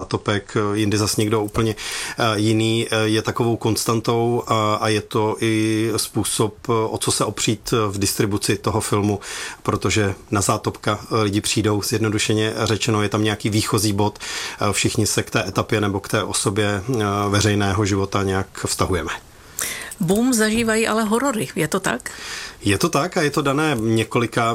Zátopek, jindy zas někdo úplně jiný, je takovou konstantou a je to i způsob, o co se opřít v distribuci toho filmu, protože na Zátopka lidi přijdou, zjednodušeně řečeno, je tam nějaký výchozí bod, všichni se k té etapě nebo k té osobě veřejného života nějak vztahujeme. Boom zažívají ale horory, je to tak? Je to tak a je to dané několika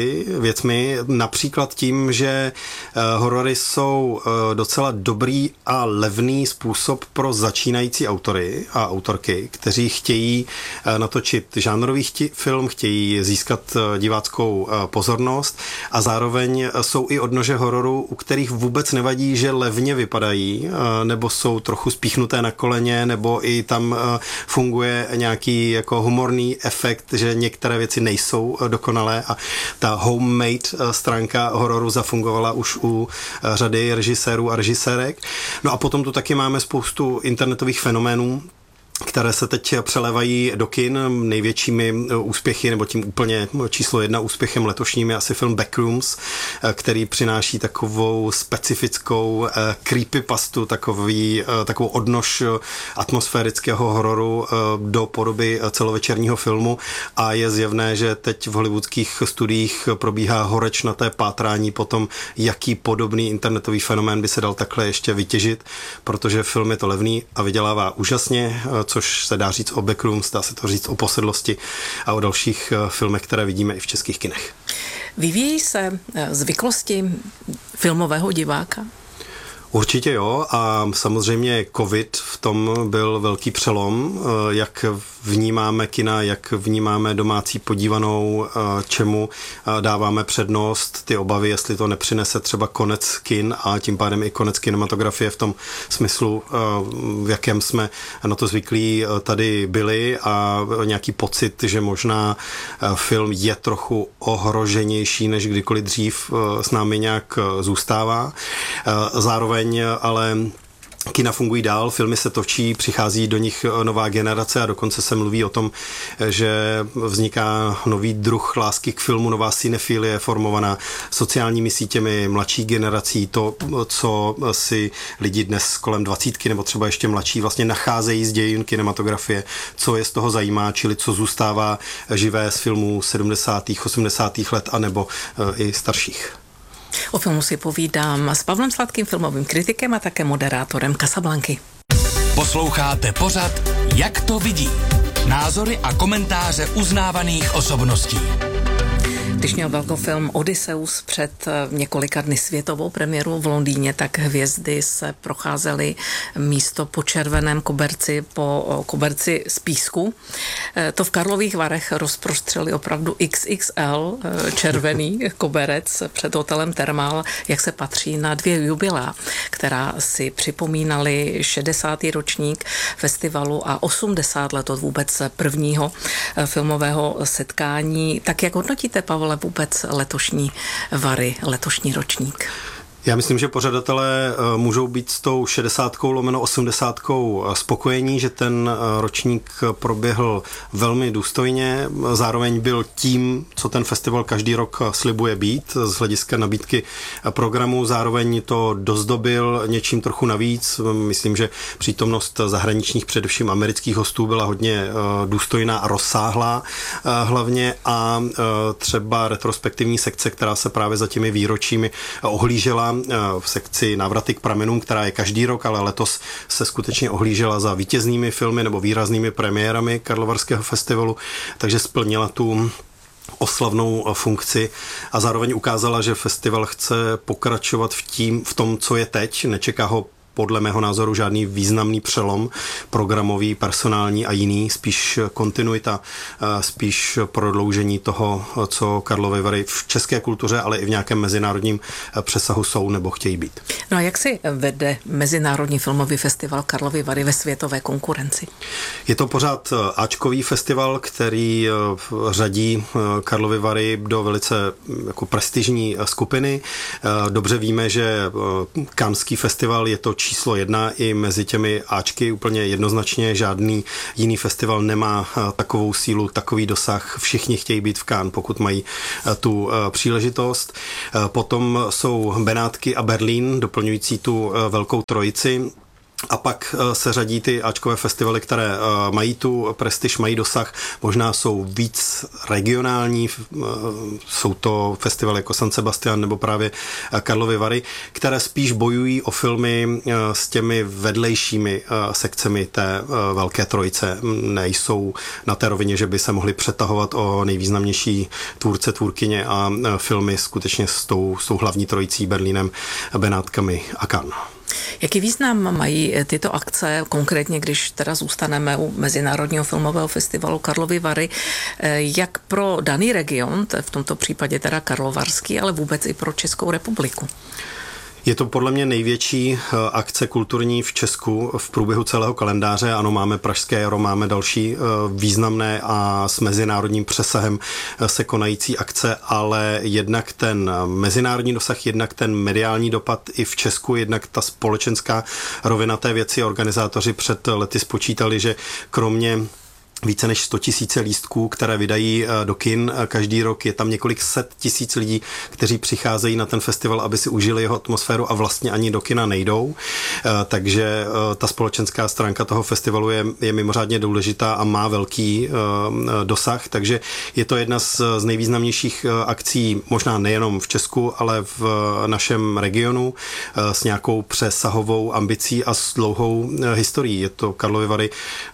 věcmi, například tím, že horory jsou docela dobrý a levný způsob pro začínající autory a autorky, kteří chtějí natočit žánrový film, chtějí získat diváckou pozornost a zároveň jsou i odnože hororu, u kterých vůbec nevadí, že levně vypadají, nebo jsou trochu spíchnuté na koleně, nebo i tam funguje nějaký jako humorný efekt, že některé věci nejsou dokonalé a ta homemade stránka hororu zafungovala už u řady režisérů a režisérek. No a potom tu taky máme spoustu internetových fenoménů, které se teď přelevají do kin. Největšími úspěchy, nebo tím úplně číslo 1 úspěchem letošním je asi film Backrooms, který přináší takovou specifickou creepypastu, takovou odnož atmosférického hororu do podoby celovečerního filmu a je zjevné, že teď v hollywoodských studiích probíhá horečnaté pátrání po tom, jaký podobný internetový fenomén by se dal takhle ještě vytěžit, protože film je to levný a vydělává úžasně, což se dá říct o Backrooms, dá se to říct o Posedlosti a o dalších filmech, které vidíme i v českých kinech. Vyvíjí se zvyklosti filmového diváka? Určitě jo a samozřejmě covid v tom byl velký přelom, jak vnímáme kina, jak vnímáme domácí podívanou, čemu dáváme přednost, ty obavy, jestli to nepřinese třeba konec kin a tím pádem i konec kinematografie v tom smyslu, v jakém jsme na to zvyklí tady byli a nějaký pocit, že možná film je trochu ohroženější než kdykoliv dřív s námi nějak zůstává. Zároveň ale kina fungují dál, filmy se točí, přichází do nich nová generace a dokonce se mluví o tom, že vzniká nový druh lásky k filmu, nová cinefilie formovaná sociálními sítěmi mladší generací, to, co si lidi dnes kolem 20 nebo třeba ještě mladší vlastně nacházejí z dějin kinematografie, co je z toho zajímá, čili co zůstává živé z filmů 70. 80. let anebo i starších. O filmu si povídám s Pavlem Sladkým, filmovým kritikem a také moderátorem Casablanky. Posloucháte pořad Jak to vidí? Názory a komentáře uznávaných osobností. Když měl velkofilm Odysseus před několika dny světovou premiéru v Londýně, tak hvězdy se procházely místo po červeném koberci, po koberci z písku. To v Karlových Varech rozprostřeli opravdu XXL červený koberec před hotelem Thermal, jak se patří na 2 jubilea, která si připomínali 60. ročník festivalu a 80 let od vůbec prvního filmového setkání. Tak jak hodnotíte, Pavle, vůbec letošní Vary, letošní ročník? Já myslím, že pořadatelé můžou být s tou 60/80 spokojení, že ten ročník proběhl velmi důstojně, zároveň byl tím, co ten festival každý rok slibuje být z hlediska nabídky programu, zároveň to dozdobil něčím trochu navíc. Myslím, že přítomnost zahraničních, především amerických hostů byla hodně důstojná a rozsáhlá hlavně a třeba retrospektivní sekce, která se právě za těmi výročími ohlížela v sekci Návraty k pramenům, která je každý rok, ale letos se skutečně ohlížela za vítěznými filmy nebo výraznými premiérami Karlovarského festivalu, takže splnila tu oslavnou funkci a zároveň ukázala, že festival chce pokračovat v tom, co je teď, nečeká ho podle mého názoru žádný významný přelom programový, personální a jiný, spíš kontinuita, spíš prodloužení toho, co Karlovy Vary v české kultuře, ale i v nějakém mezinárodním přesahu jsou nebo chtějí být. No a jak si vede Mezinárodní filmový festival Karlovy Vary ve světové konkurenci? Je to pořád áčkový festival, který řadí Karlovy Vary do velice jako prestižní skupiny. Dobře víme, že Canneský festival je to číslo 1 i mezi těmi Ačky úplně jednoznačně. Žádný jiný festival nemá takovou sílu, takový dosah. Všichni chtějí být v Cannes, pokud mají tu příležitost. Potom jsou Benátky a Berlín, doplňující tu velkou trojici. A pak se řadí ty Ačkové festivaly, které mají tu prestiž, mají dosah, možná jsou víc regionální, jsou to festivaly jako San Sebastian nebo právě Karlovy Vary, které spíš bojují o filmy s těmi vedlejšími sekcemi té velké trojice. Nejsou na té rovině, že by se mohli přetahovat o nejvýznamnější tvůrce, tvůrkyně a filmy skutečně s tou hlavní trojicí Berlínem, Benátkami a Cannes. Jaký význam mají tyto akce, konkrétně když teda zůstaneme u Mezinárodního filmového festivalu Karlovy Vary, jak pro daný region, v tomto případě teda Karlovarský, ale vůbec i pro Českou republiku? Je to podle mě největší akce kulturní v Česku v průběhu celého kalendáře. Ano, máme Pražské jaro, máme další významné a s mezinárodním přesahem se konající akce, ale jednak ten mezinárodní dosah, jednak ten mediální dopad i v Česku, jednak ta společenská rovina té věci. Organizátoři před lety spočítali, že kromě více než 100 000 lístků, které vydají do kin každý rok. Je tam několik set tisíc lidí, kteří přicházejí na ten festival, aby si užili jeho atmosféru a vlastně ani do kina nejdou. Takže ta společenská stránka toho festivalu je mimořádně důležitá a má velký dosah. Takže je to jedna z nejvýznamnějších akcí, možná nejenom v Česku, ale v našem regionu s nějakou přesahovou ambicí a s dlouhou historií. Je to Karlovy Vary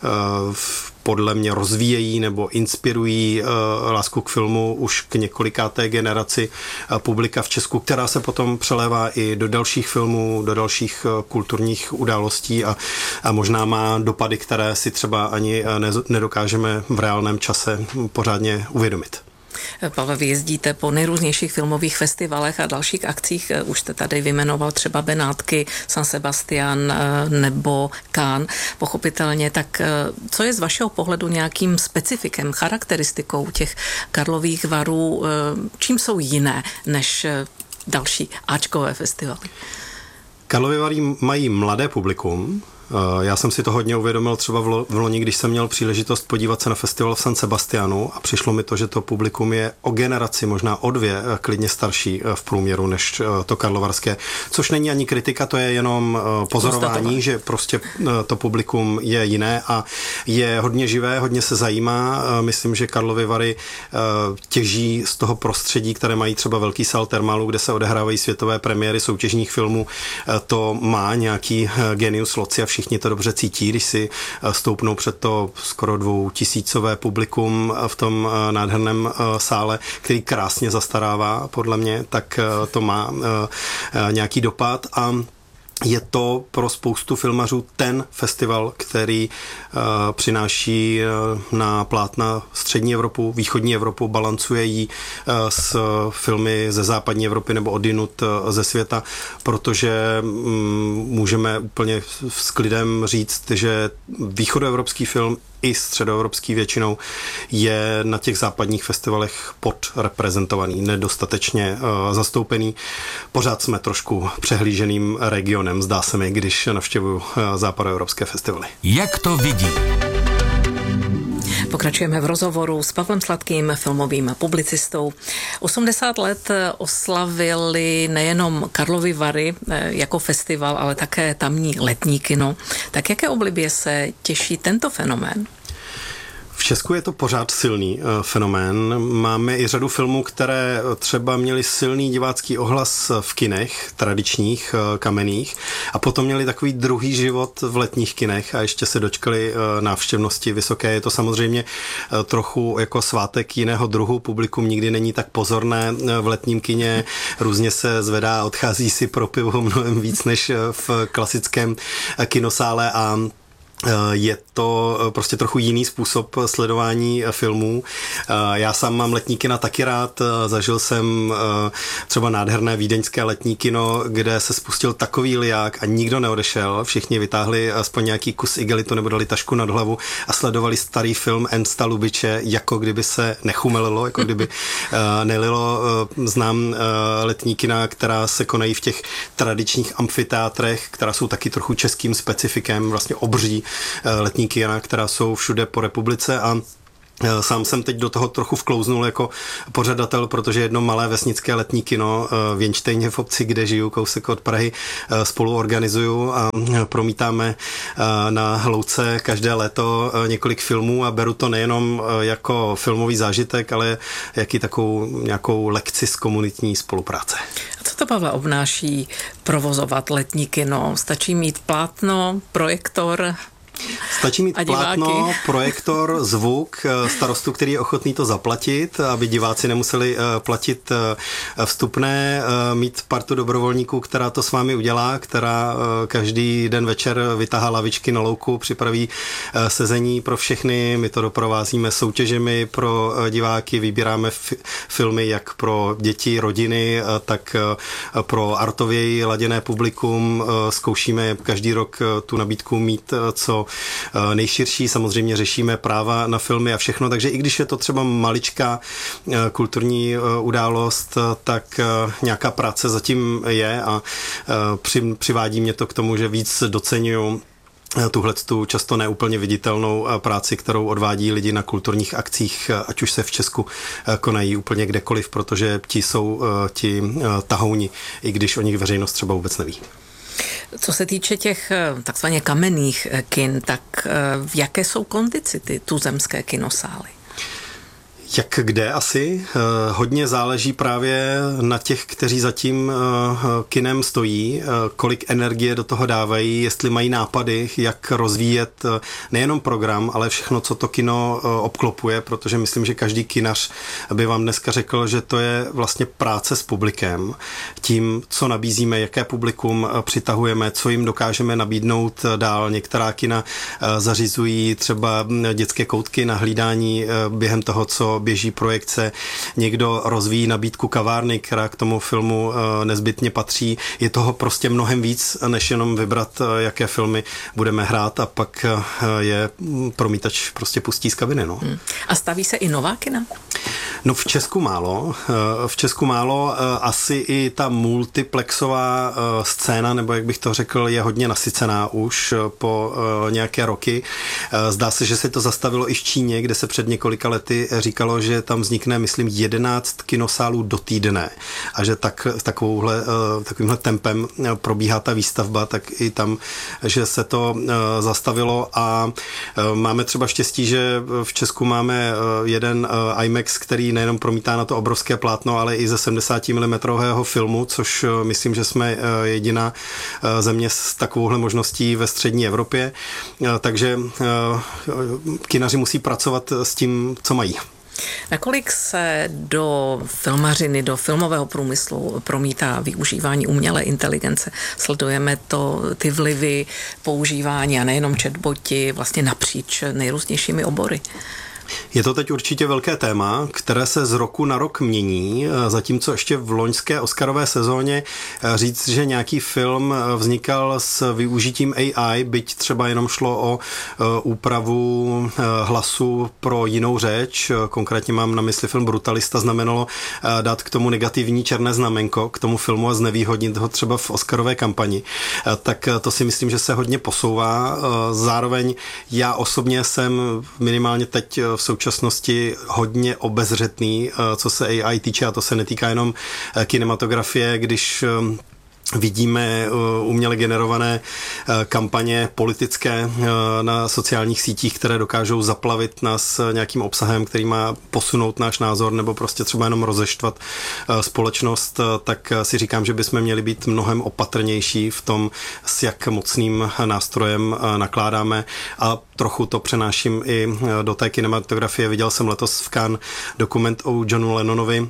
podle mě rozvíjejí nebo inspirují lásku k filmu už k několikáté generaci publika v Česku, která se potom přelévá i do dalších filmů, do dalších kulturních událostí a možná má dopady, které si třeba ani nedokážeme v reálném čase pořádně uvědomit. Pavle, vy jezdíte po nejrůznějších filmových festivalech a dalších akcích. Už jste tady vyjmenoval třeba Benátky, San Sebastian nebo Cannes. Pochopitelně, tak co je z vašeho pohledu nějakým specifikem, charakteristikou těch Karlových Varů? Čím jsou jiné než další Ačkové festivaly? Karlovy Vary mají mladé publikum. Já jsem si to hodně uvědomil třeba v loni, když jsem měl příležitost podívat se na festival v San Sebastianu a přišlo mi to, že to publikum je o generaci, možná o 2 klidně starší v průměru než to karlovarské, což není ani kritika, to je jenom pozorování, že prostě to publikum je jiné a je hodně živé, hodně se zajímá. Myslím, že Karlovy Vary těží z toho prostředí, které mají třeba velký sál Thermalu, kde se odehrávají světové premiéry soutěžních filmů. To má nějaký genius loci a všichni to dobře cítí, když si stoupnou před to skoro 2000 publikum v tom nádherném sále, který krásně zastarává, podle mě, tak to má nějaký dopad a je to pro spoustu filmařů ten festival, který přináší na plátna střední Evropu, východní Evropu, balancuje ji s filmy ze západní Evropy nebo odinut ze světa, protože můžeme úplně s klidem říct, že východoevropský film i středoevropský většinou je na těch západních festivalech podreprezentovaný, nedostatečně zastoupený. Pořád jsme trošku přehlíženým regionem, zdá se mi, když navštěvuju západoevropské festivaly. Jak to vidí? Pokračujeme v rozhovoru s Pavlem Sladkým, filmovým publicistou. 80 let oslavili nejenom Karlovy Vary jako festival, ale také tamní letní kino. Tak jaké oblibě se těší tento fenomén? V Česku je to pořád silný fenomén. Máme i řadu filmů, které třeba měly silný divácký ohlas v kinech, tradičních, kamenných, a potom měli takový druhý život v letních kinech a ještě se dočkali návštěvnosti vysoké. Je to samozřejmě trochu jako svátek jiného druhu. Publikum nikdy není tak pozorné v letním kině. Různě se zvedá, odchází si pro pivo mnohem víc než v klasickém kinosále a Je to prostě trochu jiný způsob sledování filmů. Já sám mám letní kina taky rád. Zažil jsem třeba nádherné vídeňské letní kino, kde se spustil takový liák a nikdo neodešel. Všichni vytáhli aspoň nějaký kus igelitu nebo dali tašku nad hlavu a sledovali starý film Ernsta Lubitše, jako kdyby se nechumelilo, jako kdyby nelilo. Znám letní kina, která se konají v těch tradičních amfiteátrech, která jsou taky trochu českým specifikem, vlastně obří letní kina, která jsou všude po republice a sám jsem teď do toho trochu vklouznul jako pořadatel, protože jedno malé vesnické letní kino v Jenštejně v obci, kde žiju, kousek od Prahy, spolu organizuju a promítáme na Louce každé léto několik filmů a beru to nejenom jako filmový zážitek, ale jak i takovou nějakou lekci z komunitní spolupráce. A co to, Pavle, obnáší provozovat letní kino? Stačí mít plátno, projektor? Stačí mít plátno, projektor, zvuk, starostu, který je ochotný to zaplatit, aby diváci nemuseli platit vstupné, mít partu dobrovolníků, která to s vámi udělá, která každý den večer vytahá lavičky na louku, připraví sezení pro všechny, my to doprovázíme soutěžemi pro diváky, vybíráme filmy jak pro děti, rodiny, tak pro artověji laděné publikum, zkoušíme každý rok tu nabídku mít co nejširší, samozřejmě řešíme práva na filmy a všechno, takže i když je to třeba maličká kulturní událost, tak nějaká práce zatím je a přivádí mě to k tomu, že víc doceňuju tuhletu často neúplně viditelnou práci, kterou odvádí lidi na kulturních akcích, ať už se v Česku konají úplně kdekoliv, protože ti jsou ti tahouni, i když o nich veřejnost třeba vůbec neví. Co se týče těch takzvaně kamenných kin, tak v jaké jsou kondici ty tuzemské kinosály? Jak kde asi? Hodně záleží právě na těch, kteří za tím kinem stojí, kolik energie do toho dávají, jestli mají nápady, jak rozvíjet nejenom program, ale všechno, co to kino obklopuje, protože myslím, že každý kinař by vám dneska řekl, že to je vlastně práce s publikem, tím, co nabízíme, jaké publikum přitahujeme, co jim dokážeme nabídnout dál. Některá kina zařizují třeba dětské koutky na hlídání během toho, co běží projekce, někdo rozvíjí nabídku kavárny, která k tomu filmu nezbytně patří. Je toho prostě mnohem víc, než jenom vybrat, jaké filmy budeme hrát a pak je promítač prostě pustí z kabiny. No. A staví se i nová kina? No v Česku málo. V Česku málo. Asi i ta multiplexová scéna, nebo jak bych to řekl, je hodně nasycená už po nějaké roky. Zdá se, že se to zastavilo i v Číně, kde se před několika lety říkalo, že tam vznikne, myslím, 11 kinosálů do týdne a že takovýmhle tempem probíhá ta výstavba, tak i tam, že se to zastavilo a máme třeba štěstí, že v Česku máme jeden IMAX, který nejenom promítá na to obrovské plátno, ale i ze 70 mm filmu, což myslím, že jsme jediná země s takovouhle možností ve střední Evropě, takže kinaři musí pracovat s tím, co mají. Nakolik se do filmařiny, do filmového průmyslu promítá využívání umělé inteligence? Sledujeme ty vlivy používání a nejenom chatboti vlastně napříč nejrůznějšími obory. Je to teď určitě velké téma, které se z roku na rok mění, zatímco ještě v loňské oscarové sezóně říct, že nějaký film vznikal s využitím AI, byť třeba jenom šlo o úpravu hlasu pro jinou řeč, konkrétně mám na mysli film Brutalista, znamenalo dát k tomu negativní černé znamenko k tomu filmu a znevýhodnit ho třeba v oscarové kampani. Tak to si myslím, že se hodně posouvá. Zároveň já osobně jsem minimálně teď v současnosti hodně obezřetný, co se AI týče, a to se netýká jenom kinematografie, když vidíme uměle generované kampaně politické na sociálních sítích, které dokážou zaplavit nás nějakým obsahem, který má posunout náš názor nebo prostě třeba jenom rozeštvat společnost, tak si říkám, že bychom měli být mnohem opatrnější v tom, s jak mocným nástrojem nakládáme a trochu to přenáším i do té kinematografie. Viděl jsem letos v Cannes dokument o Johnu Lennonovi,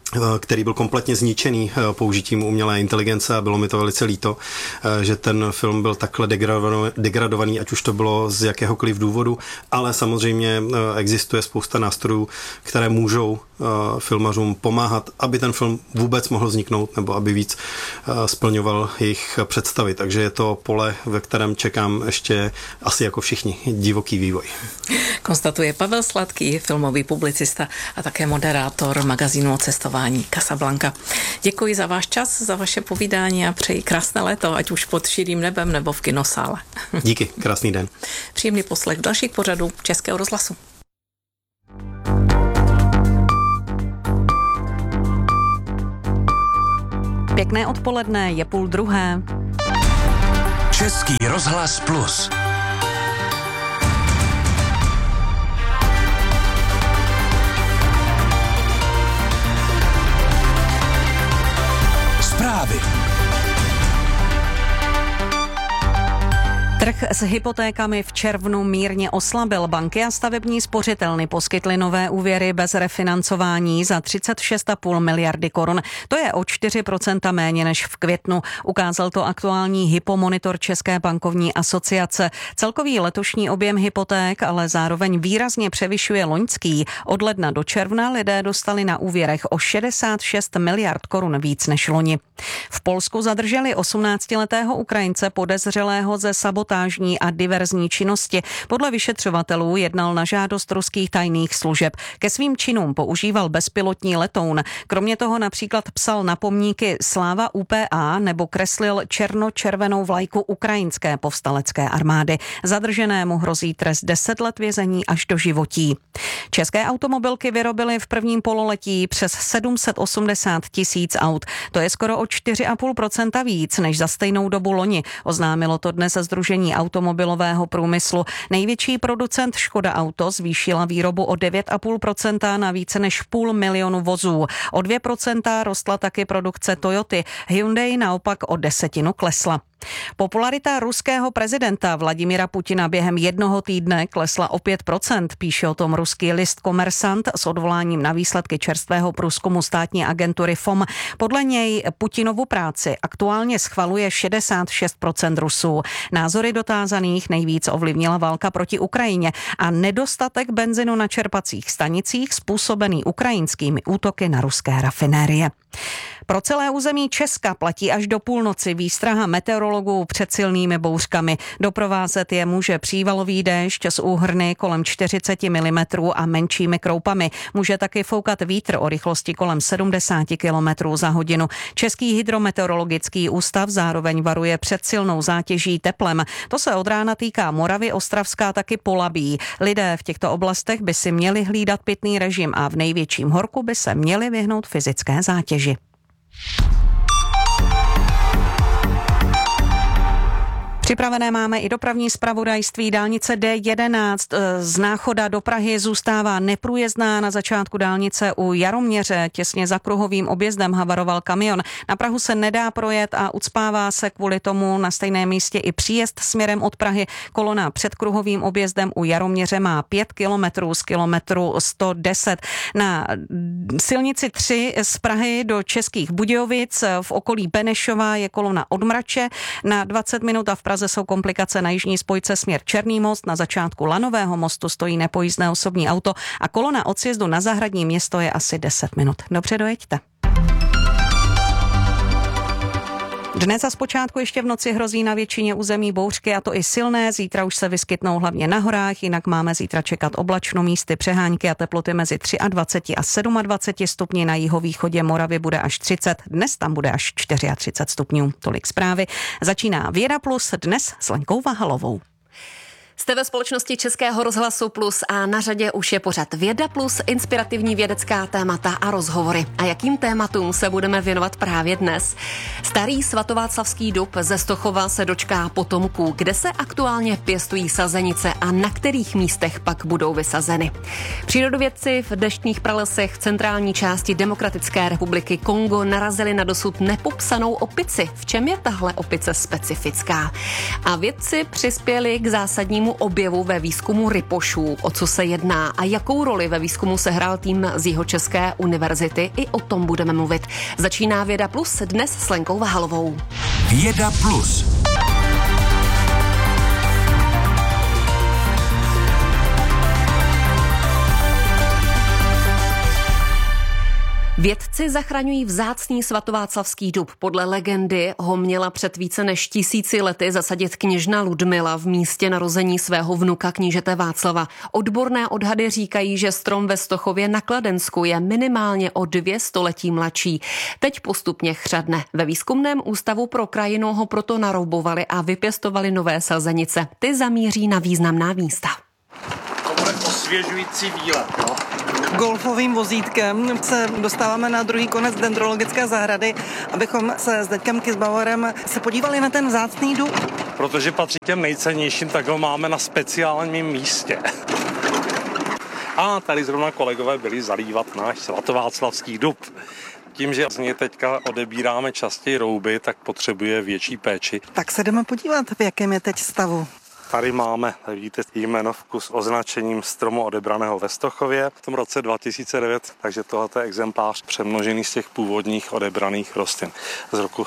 který byl kompletně zničený použitím umělé inteligence a bylo mi to velice líto, že ten film byl takhle degradovaný, ať už to bylo z jakéhokoliv důvodu, ale samozřejmě existuje spousta nástrojů, které můžou filmařům pomáhat, aby ten film vůbec mohl vzniknout nebo aby víc splňoval jejich představy. Takže je to pole, ve kterém čekám ještě asi jako všichni divoký vývoj. Konstatuje Pavel Sladký, filmový publicista a také moderátor magazínu o cestování Casablanca. Děkuji za váš čas, za vaše povídání a přeji krásné léto, ať už pod širým nebem nebo v kinosále. Díky, krásný den. Příjemný poslech dalších pořadů Českého rozhlasu. Pěkné odpoledne, je 12:30. Český rozhlas Plus. Zprávy. Trh s hypotékami v červnu mírně oslabil. Banky a stavební spořitelny poskytly nové úvěry bez refinancování za 36,5 miliardy korun. To je o 4% méně než v květnu. Ukázal to aktuální hypomonitor České bankovní asociace. Celkový letošní objem hypoték ale zároveň výrazně převyšuje loňský. Od ledna do června lidé dostali na úvěrech o 66 miliard korun víc než loni. V Polsku zadrželi 18letého Ukrajince podezřelého ze sabotážní a diverzní činnosti. Podle vyšetřovatelů jednal na žádost ruských tajných služeb. Ke svým činům používal bezpilotní letoun. Kromě toho například psal na pomníky Sláva UPA nebo kreslil černo-červenou vlajku ukrajinské povstalecké armády. Zadrženému hrozí trest 10 let vězení až do životí. České automobilky vyrobily v prvním pololetí přes 780 000 aut. To je skoro o 4,5% víc než za stejnou dobu loni. Oznámilo to dnes Sdružení automobilového průmyslu. Největší producent Škoda Auto zvýšila výrobu o 9,5% na více než 500 000 vozů. O 2% rostla taky produkce Toyoty. Hyundai naopak o 10% klesla. Popularita ruského prezidenta Vladimira Putina během jednoho týdne klesla o 5%, píše o tom ruský list Komersant s odvoláním na výsledky čerstvého průzkumu státní agentury FOM. Podle něj Putinovu práci aktuálně schvaluje 66% Rusů. Názory dotázaných nejvíc ovlivnila válka proti Ukrajině a nedostatek benzinu na čerpacích stanicích způsobený ukrajinskými útoky na ruské rafinérie. Pro celé území Česka platí až do půlnoci výstraha meteorologů před silnými bouřkami. Doprovázet je může přívalový déšť s úhrny kolem 40 mm a menšími kroupami. Může taky foukat vítr o rychlosti kolem 70 km za hodinu. Český hydrometeorologický ústav zároveň varuje před silnou zátěží teplem. To se od rána týká Moravy, Ostravska a taky Polabí. Lidé v těchto oblastech by si měli hlídat pitný režim a v největším horku by se měli vyhnout fyzické zátěži. Připravené máme i dopravní zpravodajství. Dálnice D11 z Náchoda do Prahy zůstává neprůjezdná. Na začátku dálnice u Jaroměře těsně za kruhovým objezdem havaroval kamion. Na Prahu se nedá projet a ucpává se kvůli tomu na stejném místě i příjezd směrem od Prahy. Kolona před kruhovým objezdem u Jaroměře má 5 kilometrů z kilometru 110. Na silnici 3 z Prahy do Českých Budějovic v okolí Benešova je kolona od Mrače na 20 minut a v Praze jsou komplikace na jižní spojce směr Černý most. Na začátku Lanového mostu stojí nepojízdné osobní auto a kolona od sjezdu na Zahradní Město je asi 10 minut. Dobře, dojeďte. Dnes a zpočátku ještě v noci hrozí na většině území bouřky, a to i silné. Zítra už se vyskytnou hlavně na horách, jinak máme zítra čekat oblačno, místy přehánky a teploty mezi 23 a 27 stupni. Na jihovýchodě Moravy bude až 30, dnes tam bude až 34 stupňů. Tolik zprávy. Začíná Věda Plus, dnes s Lenkou Vahalovou. Jste ve společnosti Českého rozhlasu Plus a na řadě už je pořad Věda Plus, inspirativní vědecká témata a rozhovory. A jakým tématům se budeme věnovat právě dnes? Starý svatováclavský dub ze Stochova se dočká potomků, kde se aktuálně pěstují sazenice a na kterých místech pak budou vysazeny. Přírodovědci v deštných pralesech v centrální části Demokratické republiky Kongo narazili na dosud nepopsanou opici. V čem je tahle opice specifická? A vědci přispěli k zásadnímu významnému objevu ve výzkumu rypošů. O co se jedná a jakou roli ve výzkumu sehrál tým z Jihočeské univerzity, i o tom budeme mluvit. Začíná Věda Plus dnes s Lenkou Vahalovou. Věda Plus. Vědci zachraňují vzácný svatováclavský dub. Podle legendy ho měla před více než 1000 lety zasadit kněžna Ludmila v místě narození svého vnuka knížete Václava. Odborné odhady říkají, že strom ve Stochově na Kladensku je minimálně o 2 století mladší. Teď postupně chřadne. Ve výzkumném ústavu pro krajinu ho proto naroubovali a vypěstovali nové sazenice. Ty zamíří na významná místa. To bude osvěžující výlet, jo? Golfovým vozítkem se dostáváme na druhý konec dendrologické zahrady, abychom se s Deďkem Kizbauerem se podívali na ten vzácný dub. Protože patří těm nejcennějším, tak ho máme na speciálním místě. A tady zrovna kolegové byli zalívat náš svatováclavský dub. Tím, že z něj teďka odebíráme častěji rouby, tak potřebuje větší péči. Tak se jdeme podívat, v jakém je teď stavu. Tady máme, vidíte, jmenovku s označením stromu odebraného ve Stochově v tom roce 2009, takže tohle je exemplář přemnožený z těch původních odebraných rostlin z roku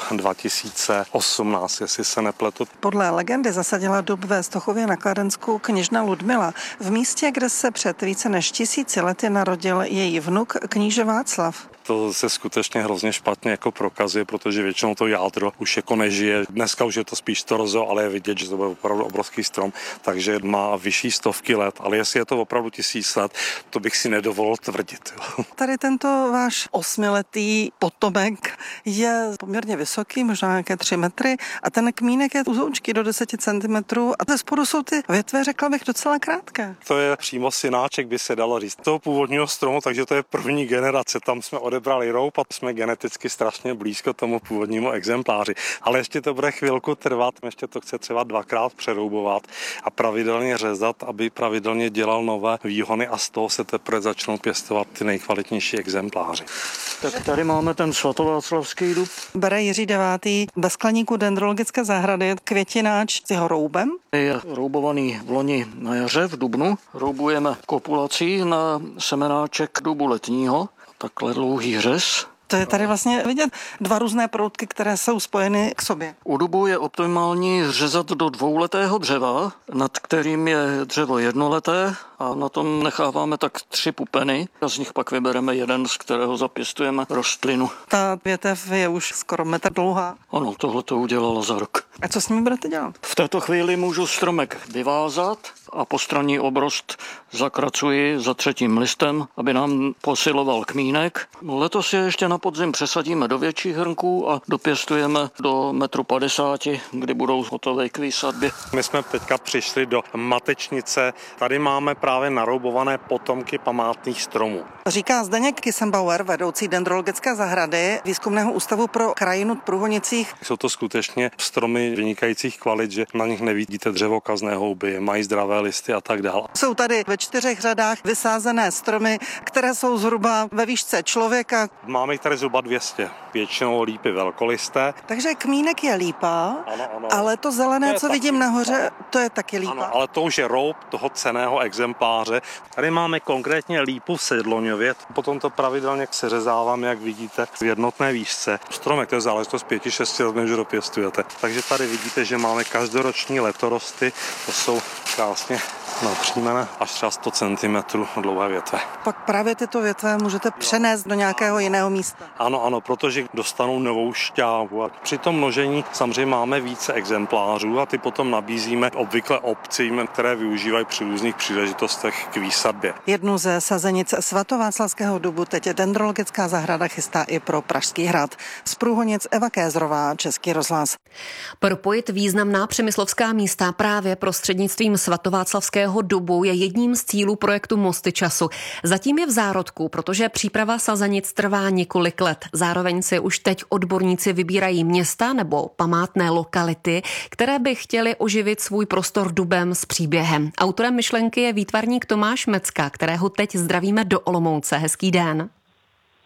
2018, jestli se nepletu. Podle legendy zasadila dub ve Stochově na Kladensku kněžna Ludmila, v místě, kde se před více než 1000 lety narodil její vnuk kníže Václav. To se skutečně hrozně špatně jako prokazuje, protože většinou to jádro už jako nežije. Dneska už je to spíš torzo, ale je vidět, že to byl opravdu obrovský strom, takže má vyšší stovky let, ale jestli je to opravdu 1000 let, to bych si nedovolil tvrdit. Tady tento váš 8letý potomek je poměrně vysoký, možná nějaké 3 metry, a ten kmínek je uzoučký do 10 cm a ze spodu jsou ty větve, řekla bych, docela krátké. To je přímo synáček, by se dalo říct, toho původního stromu, takže to je první generace, tam jsme odebrali roub a jsme geneticky strašně blízko tomu původnímu exempláři. Ale ještě to bude chvilku trvat, ještě to chce třeba 2krát přeroubovat a pravidelně řezat, aby pravidelně dělal nové výhony a z toho se teprve začnou pěstovat ty nejkvalitnější exempláři. Tak tady máme ten svatováclavský dub. Bere Jiří 9. ve skleníku dendrologické zahrady květináč s jeho roubem. Je roubovaný v loni na jaře v dubnu. Roubujeme kopulací na semenáček dubu letního. Takhle dlouhý řez. To je tady vlastně vidět 2 různé proutky, které jsou spojeny k sobě. U dubu je optimální řezat do 2letého dřeva, nad kterým je dřevo 1leté a na tom necháváme tak 3 pupeny a z nich pak vybereme jeden, z kterého zapěstujeme rostlinu. Ta větev je už skoro 1 metr dlouhá. Ano, tohle to udělala za rok. A co s nimi budete dělat? V této chvíli můžu stromek vyvázat a postranní obrost zakracuji za 3. listem, aby nám posiloval kmínek. Letos je ještě na podzim přesadíme do větších hrnků a dopěstujeme do 1,50 m, kdy budou hotové k výsadbě. My jsme teďka přišli do matečnice. Tady máme právě naroubované potomky památných stromů. Říká Zdeněk Kizbauer, vedoucí dendrologické zahrady Výzkumného ústavu pro krajinu v Průhonicích. Jsou to skutečně stromy vynikajících kvalit, že na nich nevidíte dřevokazné houby, mají zdravé listy a tak dále. Jsou tady ve 4 řadách vysázené stromy, které jsou zhruba ve výšce člověka. Máme jich tady zhruba 200, většinou lípy velkolisté. Takže kmínek je lípa, ano. ale to zelené, co vidím nahoře, to je taky lípa. Ano, ale to už je roub toho cenného exempláře. Tady máme konkrétně lípu v Sedloňově, potom to pravidelně seřezáváme, jak vidíte, v jednotné výšce. Stromek, to je záležitost 5-6 let, než dopěstujete. Takže tady vidíte, že máme každoroční letorosty, to jsou krásně napřímené až třeba 100 cm dlouhé větve. Pak právě tyto větve můžete přenést do nějakého jiného místa. Ano, protože dostanou novou šťávu. A při tom množení samozřejmě máme více exemplářů a ty potom nabízíme obvykle obcím, které využívají při různých příležitostech k výsadbě. Jednu ze sazenic svatováclavského dubu teď dendrologická zahrada chystá i pro Pražský hrad. Z Průhonic Eva Kézrová, Český rozhlas. Propojit významná přemyslovská místa právě prostřednictvím svatováclavského dubu je jedním z cílů projektu Mosty času. Zatím je v zárodku, protože příprava sazenic trvá několik let. Zároveň si už teď odborníci vybírají města nebo památné lokality, které by chtěly oživit svůj prostor dubem s příběhem. Autorem myšlenky je výtvarník Tomáš Mecka, kterého teď zdravíme do Olomouce. Hezký den.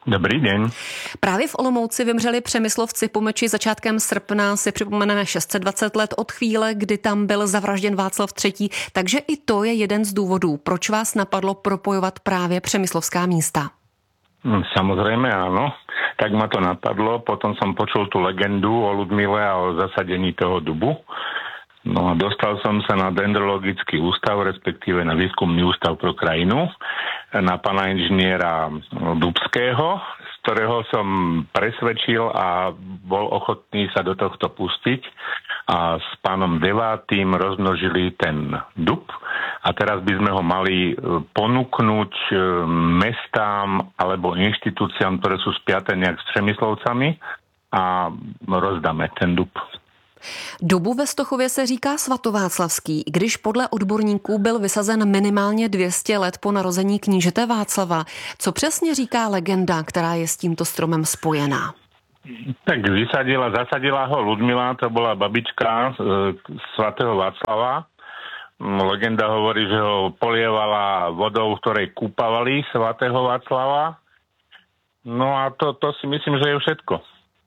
Dobrý den. Právě v Olomouci vymřeli Přemyslovci po meči začátkem srpna, si připomeneme 620 let od chvíle, kdy tam byl zavražděn Václav III. Takže i to je jeden z důvodů, proč vás napadlo propojovat právě přemyslovská místa. Samozrejme áno, tak ma to napadlo, potom som počul tú legendu o Ludmile a o zasadení toho dubu. No a dostal som sa na dendrologický ústav, respektíve na výskumný ústav pro krajinu, na pana inžiniera Dubského, z ktorého som presvedčil a bol ochotný sa do tohto pustiť. A s pánom Devátým rozmnožili ten dub a teraz by sme ho mali ponúknuť mestám alebo inštitúciám, ktoré sú spiaté nejak s Přemyslovcami a rozdáme ten dub. Dubu ve Stochově se říká svatováclavský, když podle odborníků byl vysazen minimálně 200 let po narození knížete Václava. Co přesně říká legenda, která je s tímto stromem spojená? Tak zasadila ho Ludmila, to bola babička svätého Václava. Legenda hovorí, že ho polievala vodou, v ktorej kúpavali svätého Václava. No a to si myslím, že je všetko.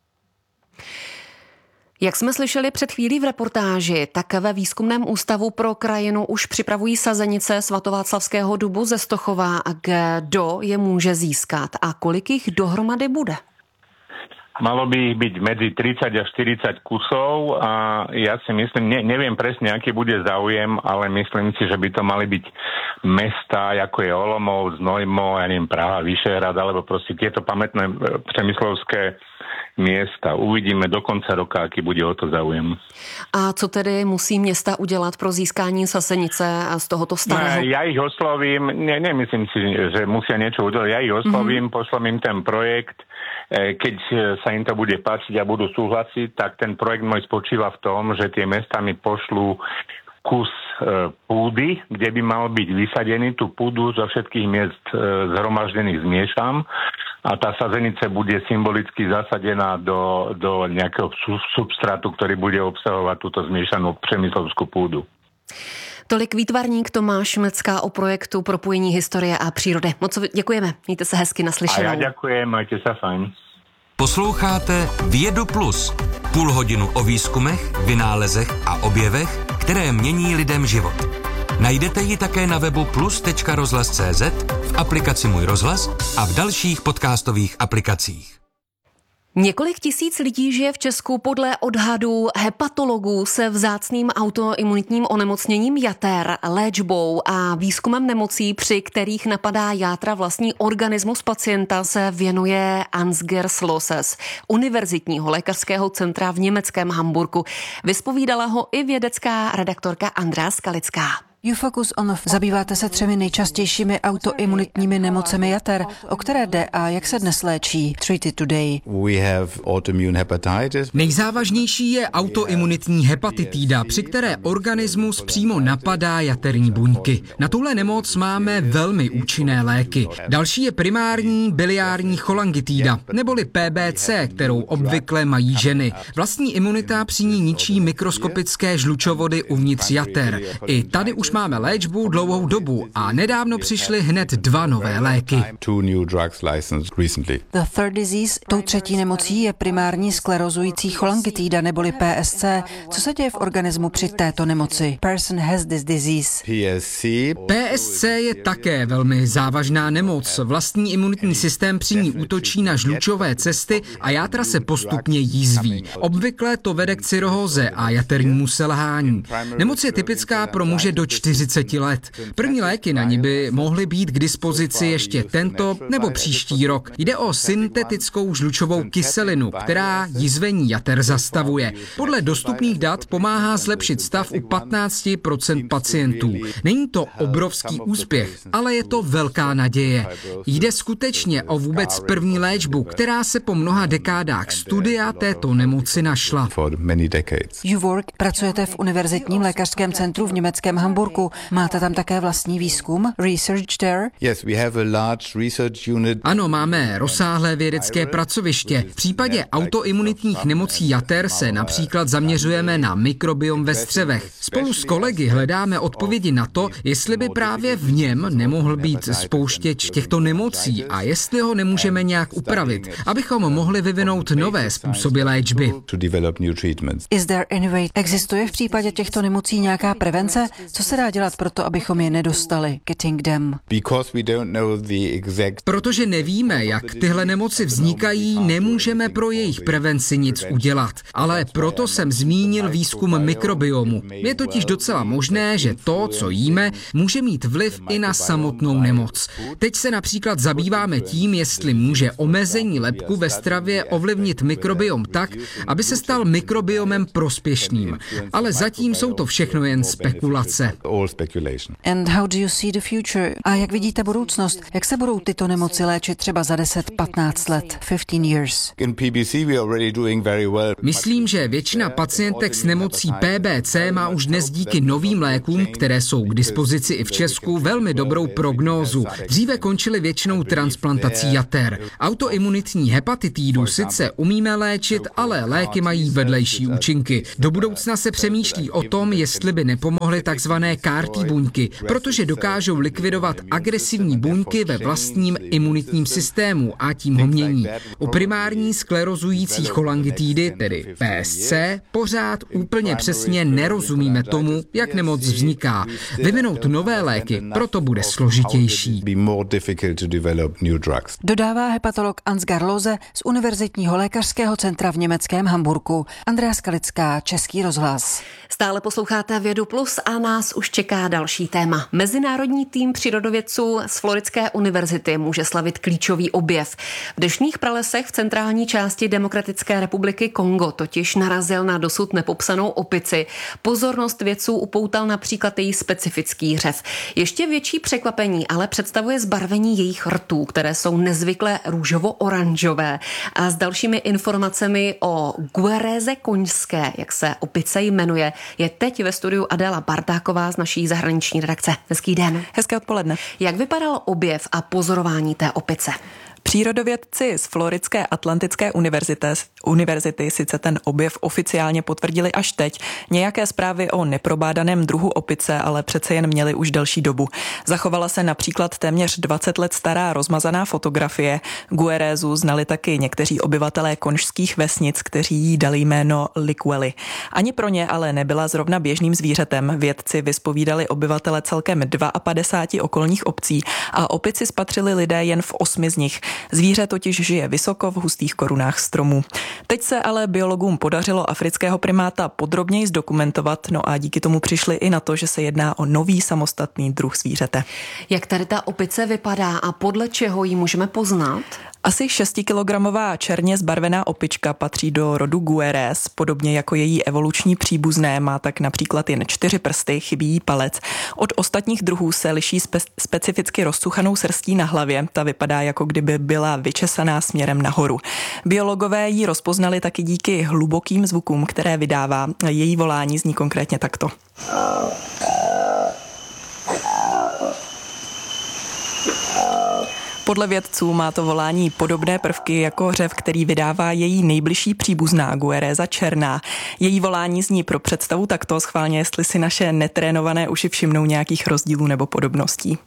Jak jsme slyšeli před chvílí v reportáži, tak ve Výzkumném ústavu pro krajinu už připravují sazenice svatováclavského dubu ze Stochova. Kdo je může získat a kolik jich dohromady bude? Malo by ich byť medzi 30 a 40 kusov a ja si myslím, neviem presne, aký bude záujem, ale myslím si, že by to mali byť mesta, ako je Olomouc, Znojmo, ja neviem, Praha, Vyšehrad, alebo proste tieto pamätné přemyslovské města. Uvidíme do konce roka, aký bude o to záujem. A co tedy musí města udělat pro získání sasenice z tohoto starého? Ja ich oslovím, nemyslím si, že musia niečo udělat. Ja ich oslovím, pošlem im ten projekt. Keď sa im to bude páčiť a budú súhlasiť, tak ten projekt môj spočíva v tom, že tie mesta mi pošlú kus púdy, kde by mal byť vysadený. Tú púdu zo všetkých miest zhromaždených zmiešam a tá sazenice bude symbolicky zasadená do nejakého substrátu, ktorý bude obsahovať túto zmiešanú přemyslovskú púdu. Tolik výtvarník Tomáš Mecká o projektu Propojení historie a přírody. Moc děkujeme, mějte se hezky, naslyšenou. A já děkuji, majte se fajn. Posloucháte Vědu Plus. Půl hodinu o výzkumech, vynálezech a objevech, které mění lidem život. Najdete ji také na webu plus.rozhlas.cz, v aplikaci Můj rozhlas a v dalších podcastových aplikacích. Několik tisíc lidí žije v Česku podle odhadů hepatologů se vzácným autoimunitním onemocněním jater, léčbou a výzkumem nemocí, při kterých napadá játra vlastní organismus pacienta, se věnuje Ansgar Sloses, univerzitního lékařského centra v německém Hamburku. Vyspovídala ho i vědecká redaktorka Andrea Skalická. You Focus On. Zabýváte se 3 nejčastějšími autoimunitními nemocemi jater. O které jde a jak se dnes léčí? Treated today. Nejzávažnější je autoimunitní hepatitída, při které organismus přímo napadá jaterní buňky. Na tuhle nemoc máme velmi účinné léky. Další je primární biliární cholangitída, neboli PBC, kterou obvykle mají ženy. Vlastní imunita při ní ničí mikroskopické žlučovody uvnitř jater. I tady už máme léčbu dlouhou dobu a nedávno přišly hned 2 nové léky. The third disease, tou třetí nemocí je primární sklerozující cholangitída neboli PSC. Co se děje v organismu při této nemoci? Person has this disease. PSC je také velmi závažná nemoc. Vlastní imunitní systém při ní útočí na žlučové cesty a játra se postupně jízví. Obvykle to vede k cirhóze a jaternímu selhání. Nemoc je typická pro muže do 40 let. První léky na ní by mohly být k dispozici ještě tento nebo příští rok. Jde o syntetickou žlučovou kyselinu, která jizvení jater zastavuje. Podle dostupných dat pomáhá zlepšit stav u 15% pacientů. Není to obrovský úspěch, ale je to velká naděje. Jde skutečně o vůbec první léčbu, která se po mnoha dekádách studia této nemoci našla. You work, pracujete v univerzitním lékařském centru v německém Hamburku. Hamburku. Máte tam také vlastní výzkum? Research there? Yes, we have a large research unit. Ano, máme rozsáhlé vědecké pracoviště. V případě autoimunitních nemocí jater se například zaměřujeme na mikrobiom ve střevech. Spolu s kolegy hledáme odpovědi na to, jestli by právě v něm nemohl být spouštěč těchto nemocí a jestli ho nemůžeme nějak upravit, abychom mohli vyvinout nové způsoby léčby. Existuje v případě těchto nemocí nějaká prevence? Co se dá dělat pro to, abychom je nedostali? Getting them. Protože nevíme, jak tyhle nemoci vznikají, nemůžeme pro jejich prevenci nic udělat. Ale proto jsem zmínil výzkum mikrobiomu. Je totiž docela možné, že to, co jíme, může mít vliv i na samotnou nemoc. Teď se například zabýváme tím, jestli může omezení lepku ve stravě ovlivnit mikrobiom tak, aby se stal mikrobiomem prospěšným. Ale zatím jsou to všechno jen spekulace. And how do you see the future? A jak vidíte budoucnost? Jak se budou tyto nemoci léčit třeba za 10-15 let, 15 years? Myslím, že většina pacientek s nemocí PBC má už dnes díky novým lékům, které jsou k dispozici i v Česku, velmi dobrou prognózu. Dříve končily většinou transplantací jater. Autoimunitní hepatitidu sice umíme léčit, ale léky mají vedlejší účinky. Do budoucna se přemýšlí o tom, jestli by nepomohly takzvané CAR-T buňky, protože dokážou likvidovat agresivní buňky ve vlastním imunitním systému a tím ho mění. U primární sklerozující cholangitidy, tedy PSC, pořád úplně přesně nerozumíme tomu, jak nemoc vzniká. Vyvinout nové léky proto bude složitější. Dodává hepatolog Ansgar Loze z Univerzitního lékařského centra v německém Hamburku. Andrea Skalická, Český rozhlas. Stále posloucháte Vědu Plus a nás už čeká další téma. Mezinárodní tým přírodovědců z Floridské univerzity může slavit klíčový objev. V deštných pralesech v centrální části Demokratické republiky Kongo totiž narazil na dosud nepopsanou opici. Pozornost vědců upoutal například její specifický řev. Ještě větší překvapení ale představuje zbarvení jejich rtů, které jsou nezvykle růžovo-oranžové. A s dalšími informacemi o gueréze koňské, jak se opice jmenuje, je teď ve studiu Adéla Bartáková z naší zahraniční redakce. Hezký den. Hezké odpoledne. Jak vypadal objev a pozorování té opice? Přírodovědci z Floridské atlantické univerzity sice ten objev oficiálně potvrdili až teď. Nějaké zprávy o neprobádaném druhu opice ale přece jen měly už delší dobu. Zachovala se například téměř 20 let stará rozmazaná fotografie. Guerézu znali taky někteří obyvatelé konžských vesnic, kteří jí dali jméno Likweli. Ani pro ně ale nebyla zrovna běžným zvířetem. Vědci vyspovídali obyvatele celkem 52 okolních obcí a opici spatřili lidé jen v 8 z nich. Zvíře totiž žije vysoko v hustých korunách stromů. Teď se ale biologům podařilo afrického primáta podrobněji zdokumentovat, no a díky tomu přišli i na to, že se jedná o nový samostatný druh zvířete. Jak tady ta opice vypadá a podle čeho ji můžeme poznat? Asi 6kilogramová černě zbarvená opička patří do rodu Guerés. Podobně jako její evoluční příbuzné má tak například jen 4 prsty, chybí jí palec. Od ostatních druhů se liší specificky rozcuchanou srstí na hlavě. Ta vypadá, jako kdyby byla vyčesaná směrem nahoru. Biologové ji rozpoznali taky díky hlubokým zvukům, které vydává. Její volání zní konkrétně takto. Podle vědců má to volání podobné prvky jako řev, který vydává její nejbližší příbuzná Gueréza černá. Její volání zní pro představu takto, schválně, jestli si naše netrénované uši všimnou nějakých rozdílů nebo podobností.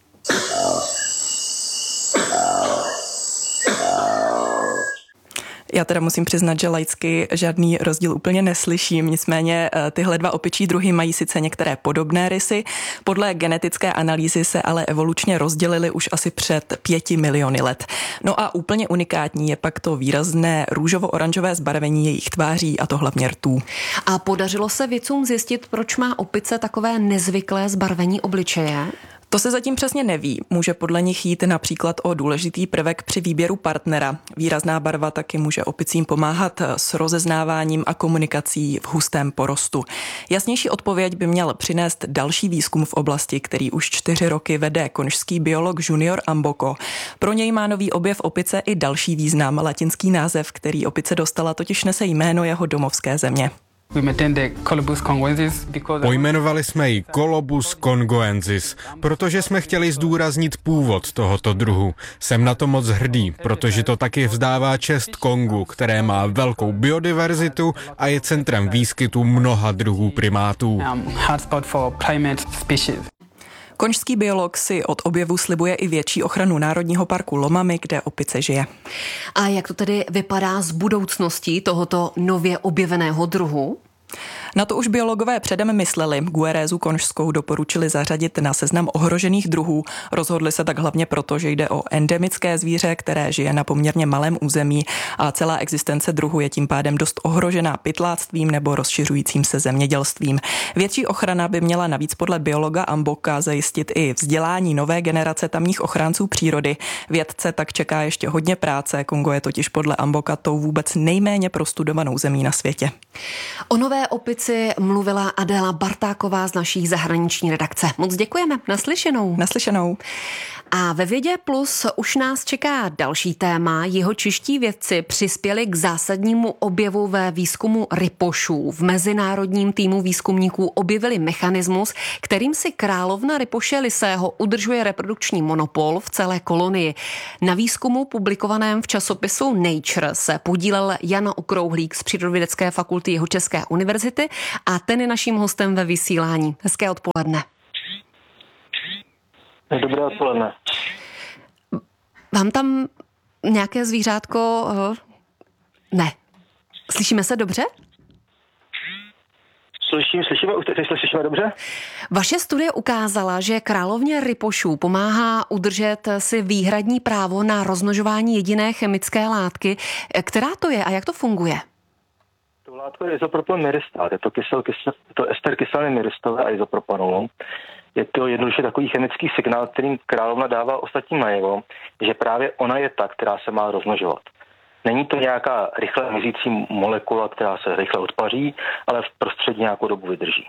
Já teda musím přiznat, že laicky žádný rozdíl úplně neslyším, nicméně tyhle dva opičí druhy mají sice některé podobné rysy, podle genetické analýzy se ale evolučně rozdělily už asi před 5 miliony let. No a úplně unikátní je pak to výrazné růžovo-oranžové zbarvení jejich tváří a to hlavně rtů. A podařilo se vědcům zjistit, proč má opice takové nezvyklé zbarvení obličeje? To se zatím přesně neví. Může podle nich jít například o důležitý prvek při výběru partnera. Výrazná barva taky může opicím pomáhat s rozeznáváním a komunikací v hustém porostu. Jasnější odpověď by měl přinést další výzkum v oblasti, který už 4 roky vede konžský biolog Junior Amboko. Pro něj má nový objev opice i další význam. Latinský název, který opice dostala, totiž nese jméno jeho domovské země. Pojmenovali jsme ji Colobus congoensis, protože jsme chtěli zdůraznit původ tohoto druhu. Jsem na to moc hrdý, protože to taky vzdává čest Kongu, které má velkou biodiverzitu a je centrem výskytu mnoha druhů primátů. Konžský biolog si od objevu slibuje i větší ochranu Národního parku Lomami, kde opice žije. A jak to tedy vypadá s budoucností tohoto nově objeveného druhu? Na to už biologové předem mysleli. Guerézu konžskou doporučili zařadit na seznam ohrožených druhů. Rozhodli se tak hlavně proto, že jde o endemické zvíře, které žije na poměrně malém území a celá existence druhu je tím pádem dost ohrožená pytláctvím nebo rozšiřujícím se zemědělstvím. Větší ochrana by měla navíc podle biologa Amboka zajistit i vzdělání nové generace tamních ochránců přírody. Vědce tak čeká ještě hodně práce. Kongo je totiž podle Amboka tou vůbec nejméně prostudovanou zemí na světě. O nové opici mluvila Adéla Bartáková z naší zahraniční redakce. Moc děkujeme. Naslyšenou. Naslyšenou. A ve Vědě Plus už nás čeká další téma. Jihočeští vědci přispěli k zásadnímu objevu ve výzkumu rypošů. V mezinárodním týmu výzkumníků objevili mechanismus, kterým si královna rypoše lysého udržuje reprodukční monopol v celé kolonii. Na výzkumu publikovaném v časopisu Nature se podílel Jan Okrouhlík z Přírodovědecké fakulty Jihočeské univerzity a ten je naším hostem ve vysílání. Hezké odpoledne. Dobré odpoledne. Vám tam nějaké zvířátko? Ne. Slyšíme se dobře? Slyšíme dobře? Vaše studie ukázala, že královně rypošů pomáhá udržet si výhradní právo na rozmnožování jediné chemické látky. Která to je a jak to funguje? To látko je izopropyl myristát. Je to ester kyseliny myristové a izopropanolu. Je to jednoduše takový chemický signál, kterým královna dává ostatním najevo, že právě ona je ta, která se má rozmnožovat. Není to nějaká rychle mizící molekula, která se rychle odpaří, ale v prostředí nějakou dobu vydrží.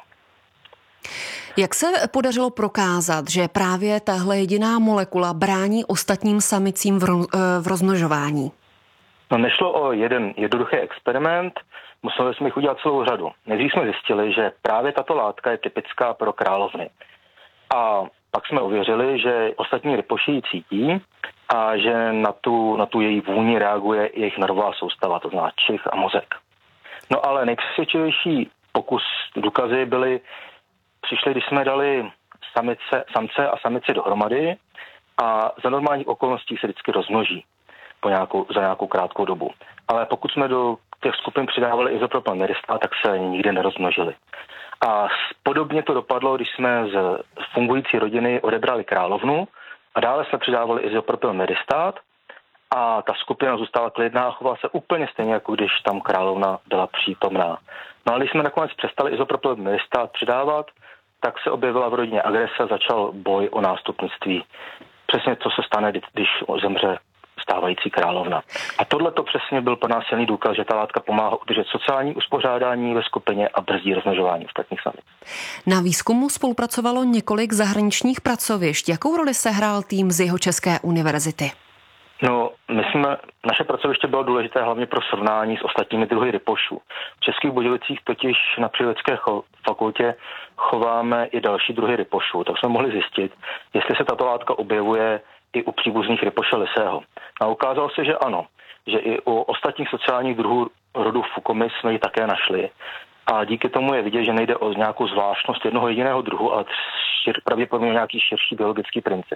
Jak se podařilo prokázat, že právě tahle jediná molekula brání ostatním samicím v rozmnožování? No, nešlo o jeden jednoduchý experiment, museli jsme jich udělat celou řadu. Nejdřív jsme zjistili, že právě tato látka je typická pro královny. A pak jsme ověřili, že ostatní rypoši ji cítí a že na tu její vůni reaguje jejich nervová soustava, to znamená čich a mozek. No ale nejpřesvědčivější důkazy přišly, když jsme dali samce a samici dohromady a za normálních okolností se vždycky rozmnoží za nějakou krátkou dobu. Ale pokud jsme do těch skupin přidávali izopropyl myristát, tak se nikdy nerozmnožili. A podobně to dopadlo, když jsme z fungující rodiny odebrali královnu a dále jsme přidávali izopropyl myristát a ta skupina zůstala klidná a chovala se úplně stejně, jako když tam královna byla přítomná. No a když jsme nakonec přestali izopropyl myristát přidávat, tak se objevila v rodině agrese, začal boj o nástupnictví. Přesně co se stane, když zemře stávající královna. A tohle to přesně byl pro nás silný důkaz, že ta látka pomáhá udržet sociální uspořádání ve skupině a brzdí rozmnožování ostatních samic. Na výzkumu spolupracovalo několik zahraničních pracovišť. Jakou roli sehrál tým z Jihočeské univerzity? No, naše pracoviště bylo důležité hlavně pro srovnání s ostatními druhy rypošů. V Českých Budějovicích totiž na Přírodovědecké fakultě chováme i další druhy rypošů. Tak jsme mohli zjistit, jestli se tato látka objevuje i u příbuzných rypoše lysého. A ukázalo se, že ano, že i u ostatních sociálních druhů rodu Fucomis jsme ji také našli. A díky tomu je vidět, že nejde o nějakou zvláštnost jednoho jediného druhu, ale pravděpodobně nějaký širší biologický princip.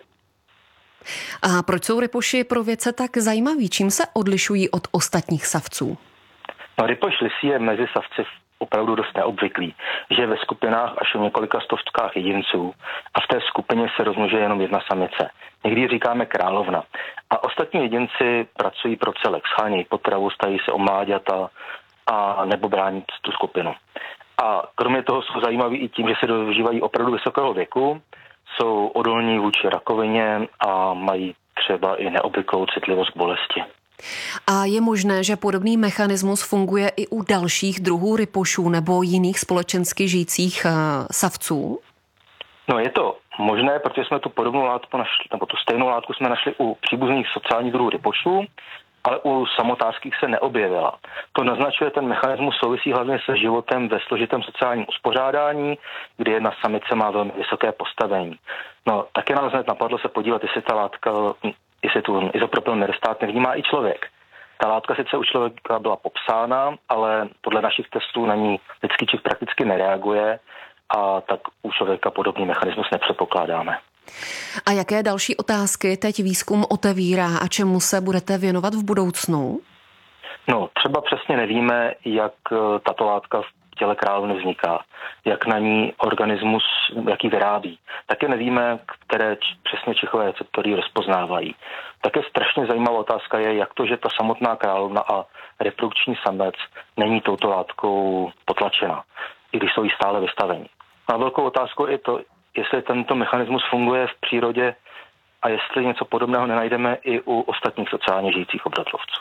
A proč jsou rypoši pro vědce tak zajímaví? Čím se odlišují od ostatních savců? No, rypoš lysý je mezi savci opravdu dost neobvyklý, že ve skupinách až o několika stovkách jedinců a v té skupině se rozmnožuje jenom jedna samice. Někdy říkáme královna. A ostatní jedinci pracují pro celek, schánějí potravu, stají se o mláďata a nebo brání tu skupinu. A kromě toho jsou zajímaví i tím, že se dožívají opravdu vysokého věku, jsou odolní vůči rakovině a mají třeba i neobvyklou citlivost k bolesti. A je možné, že podobný mechanismus funguje i u dalších druhů rypošů nebo jiných společensky žijících savců? No, je to možné, protože jsme tu podobnou látku našli, nebo tu stejnou látku jsme našli u příbuzných sociálních druhů rypošů ale u samotárských se neobjevila. To naznačuje, ten mechanismus souvisí hlavně se životem ve složitém sociálním uspořádání, kdy jedna samice má velmi vysoké postavení. No, také nás hned napadlo se podívat, jestli ta látka, jestli tu izopropylmyrstát nevnímá i člověk. Ta látka sice u člověka byla popsána, ale podle našich testů na ní lidský čich prakticky nereaguje a tak u člověka podobný mechanismus nepředpokládáme. A jaké další otázky teď výzkum otevírá a čemu se budete věnovat v budoucnu? No, třeba přesně nevíme, jak tato látka v těle královny vzniká, jak na ní organismus, jaký vyrábí. Také nevíme, které přesně čichové receptory rozpoznávají. Také strašně zajímavá otázka je, jak to, že ta samotná královna a reprodukční samec není touto látkou potlačena, i když jsou jí stále vystavení. A velkou otázkou je to, jestli tento mechanismus funguje v přírodě a jestli něco podobného nenajdeme i u ostatních sociálně žijících obratlovců.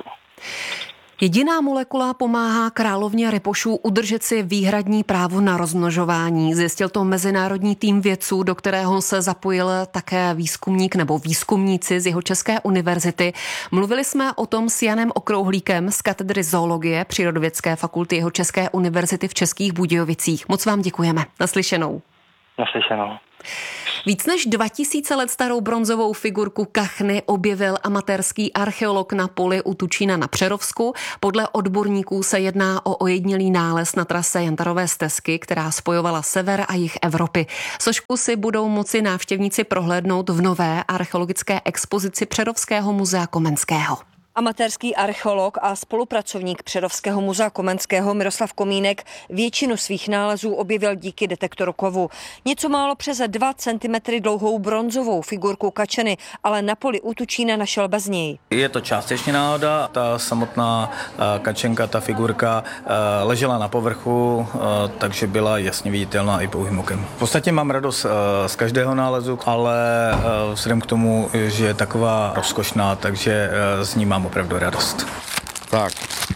Jediná molekula pomáhá královně rypošů udržet si výhradní právo na rozmnožování. Zjistil to mezinárodní tým vědců, do kterého se zapojil také výzkumník nebo výzkumníci z Jihočeské univerzity. Mluvili jsme o tom s Janem Okrouhlíkem z katedry zoologie Přírodovědské fakulty Jihočeské univerzity v Českých Budějovicích. Moc vám děkujeme. Naslyšenou. Naslyšenou. Víc než 2000 let starou bronzovou figurku kachny objevil amatérský archeolog na poli u Tučína na Přerovsku. Podle odborníků se jedná o ojedinělý nález na trase Jantarové stezky, která spojovala sever a jih Evropy. Sošku si budou moci návštěvníci prohlédnout v nové archeologické expozici Přerovského muzea Komenského. Amatérský archeolog a spolupracovník Přerovského muzea Komenského Miroslav Komínek většinu svých nálezů objevil díky detektoru kovu. Něco málo přes 2 cm dlouhou bronzovou figurku kačeny, ale na poli u Tučína našel bez něj. Je to částečně náhoda, ta samotná kačenka, ta figurka ležela na povrchu, takže byla jasně viditelná i pouhým okem. V podstatě mám radost z každého nálezu, ale vzhledem k tomu, že je taková rozkošná, takže z ní mám opravdu radost. Tak.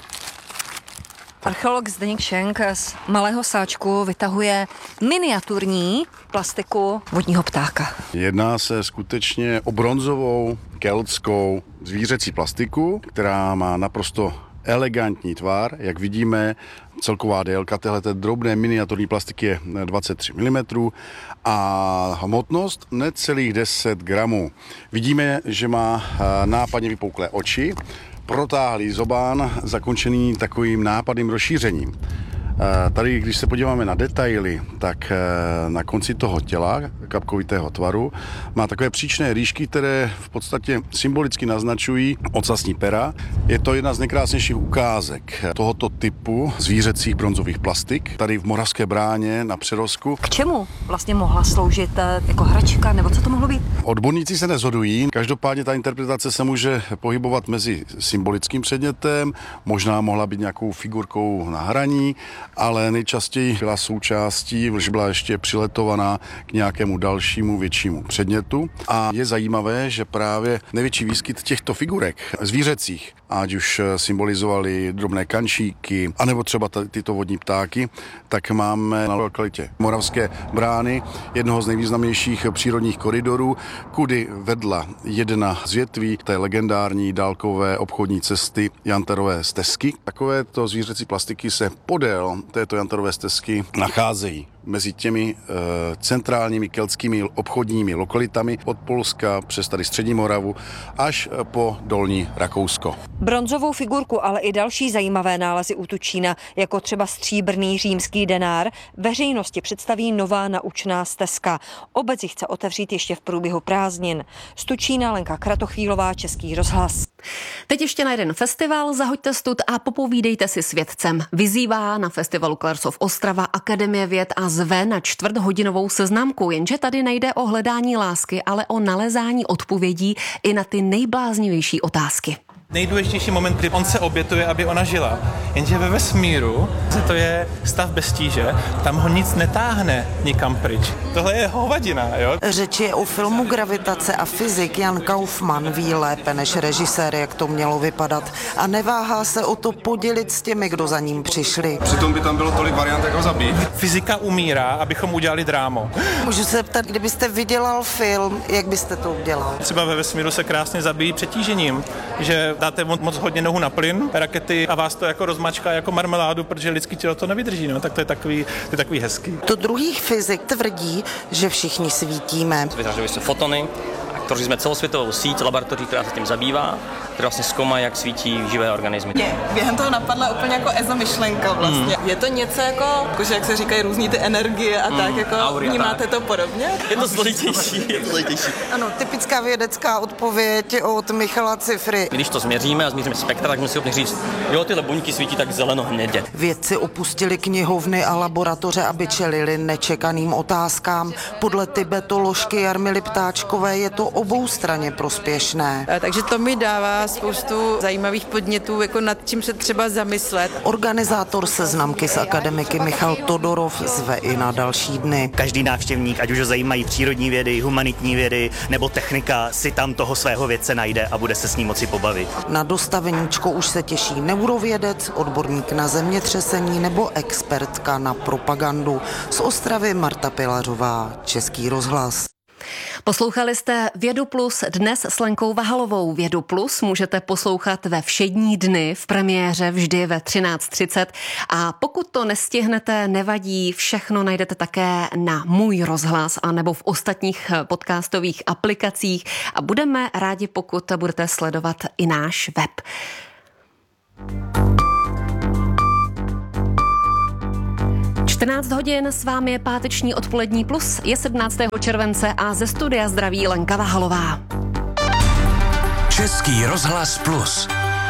Archeolog Zdeněk Šenk z malého sáčku vytahuje miniaturní plastiku vodního ptáka. Jedná se skutečně o bronzovou keltskou zvířecí plastiku, která má naprosto elegantní tvar. Jak vidíme, celková délka téhleté drobné miniaturní plastiky je 23 mm a hmotnost necelých 10 gramů. Vidíme, že má nápadně vypouklé oči, protáhlý zobán zakončený takovým nápadným rozšířením. Tady, když se podíváme na detaily, tak na konci toho těla, kapkovitého tvaru, má takové příčné rýžky, které v podstatě symbolicky naznačují ocasní pera. Je to jedna z nejkrásnějších ukázek tohoto typu zvířecích bronzových plastik, tady v Moravské Bráně na Přerovsku. K čemu vlastně mohla sloužit, jako hračka, nebo co to mohlo být? Odborníci se neshodují, každopádně ta interpretace se může pohybovat mezi symbolickým předmětem, možná mohla být nějakou figurkou na hraní, ale nejčastěji byla součástí, že byla ještě přiletovaná k nějakému dalšímu většímu předmětu. A je zajímavé, že právě největší výskyt těchto figurek zvířecích, ať už symbolizovali drobné kančíky, anebo třeba tyto vodní ptáky, tak máme na lokalitě Moravské Brány jednoho z nejvýznamnějších přírodních koridorů, kudy vedla jedna z větví té legendární dálkové obchodní cesty Jantarové stezky. Takovéto zvířecí plastiky se podél této Jantarové stezky nacházejí mezi těmi centrálními keltskými obchodními lokalitami od Polska přes tady střední Moravu až po dolní Rakousko. Bronzovou figurku, ale i další zajímavé nálezy u Tučína, jako třeba stříbrný římský denár, veřejnosti představí nová naučná stezka. Obec ji chce otevřít ještě v průběhu prázdnin. Z Tučína Lenka Kratochvílová, Český rozhlas. Teď ještě na jeden festival, zahoďte stud a popovídejte si s vědcem. Vyzývá na festivalu Klarsov Ostrava Akademie věd a zve na 4hodinovou seznamku, jenže tady nejde o hledání lásky, ale o nalezání odpovědí i na ty nejbláznivější otázky. Nejdůležitější moment, kdy on se obětuje, aby ona žila. Jenže ve vesmíru, to je stav bez tíže, tam ho nic netáhne nikam pryč. Tohle je hovadina, jo? Řeč je o filmu Gravitace a fyzik Jan Kaufman ví lépe než režisér, jak to mělo vypadat. A neváhá se o to podělit s těmi, kdo za ním přišli. Přitom by tam bylo tolik variant, jak ho zabít. Fyzika umírá, abychom udělali drámo. Můžu se ptat, kdybyste vydělal film, jak byste to udělal? Třeba ve vesmíru se krásně zabíjí přetížením, že dáte moc hodně nohu na plyn rakety a vás to jako rozmačká jako marmeládu, protože lidský tělo to nevydrží, no, tak to je takový hezký. To druhý fyzik tvrdí, že všichni svítíme. Vytvářely se fotony, tvořili jsme celosvětovou síť laboratoří, která se tím zabývá, která vlastně zkoumá, jak svítí živé organismy. Mě během toho napadla úplně jako EZO myšlenka vlastně. Je to něco jako že jak se říkají různý ty energie a tak, jako aury, vnímáte to podobně? Je to složitější, Ano, typická vědecká odpověď od Michala Cifry. Když to změříme a změříme spektra, tak musíme schopni říct, jo, tyhle buňky svítí tak zeleno-hnědě. Vědci opustili knihovny a laboratoře, aby čelili nečekaným otázkám. Podle tibetoložky Jarmily Ptáčkové je to oboustranně prospěšné. Takže to mi dává spoustu zajímavých podnětů, jako nad čím se třeba zamyslet. Organizátor seznamky s akademiky Michal Todorov zve i na další dny. Každý návštěvník, ať už ho zajímají přírodní vědy, humanitní vědy nebo technika, si tam toho svého vědce najde a bude se s ním moci pobavit. Na dostaveníčko už se těší neurovědec, odborník na zemětřesení nebo expertka na propagandu. Z Ostravy Marta Pilařová, Český rozhlas. Poslouchali jste Vědu Plus dnes s Lenkou Vahalovou. Vědu Plus můžete poslouchat ve všední dny v premiéře vždy ve 13:30 a pokud to nestihnete, nevadí, všechno najdete také na Můj rozhlas a nebo v ostatních podcastových aplikacích a budeme rádi, pokud budete sledovat i náš web. (14 hodin) s vámi je páteční odpolední plus, je 17. července a ze studia zdraví Lenka Vahalová. Český rozhlas plus.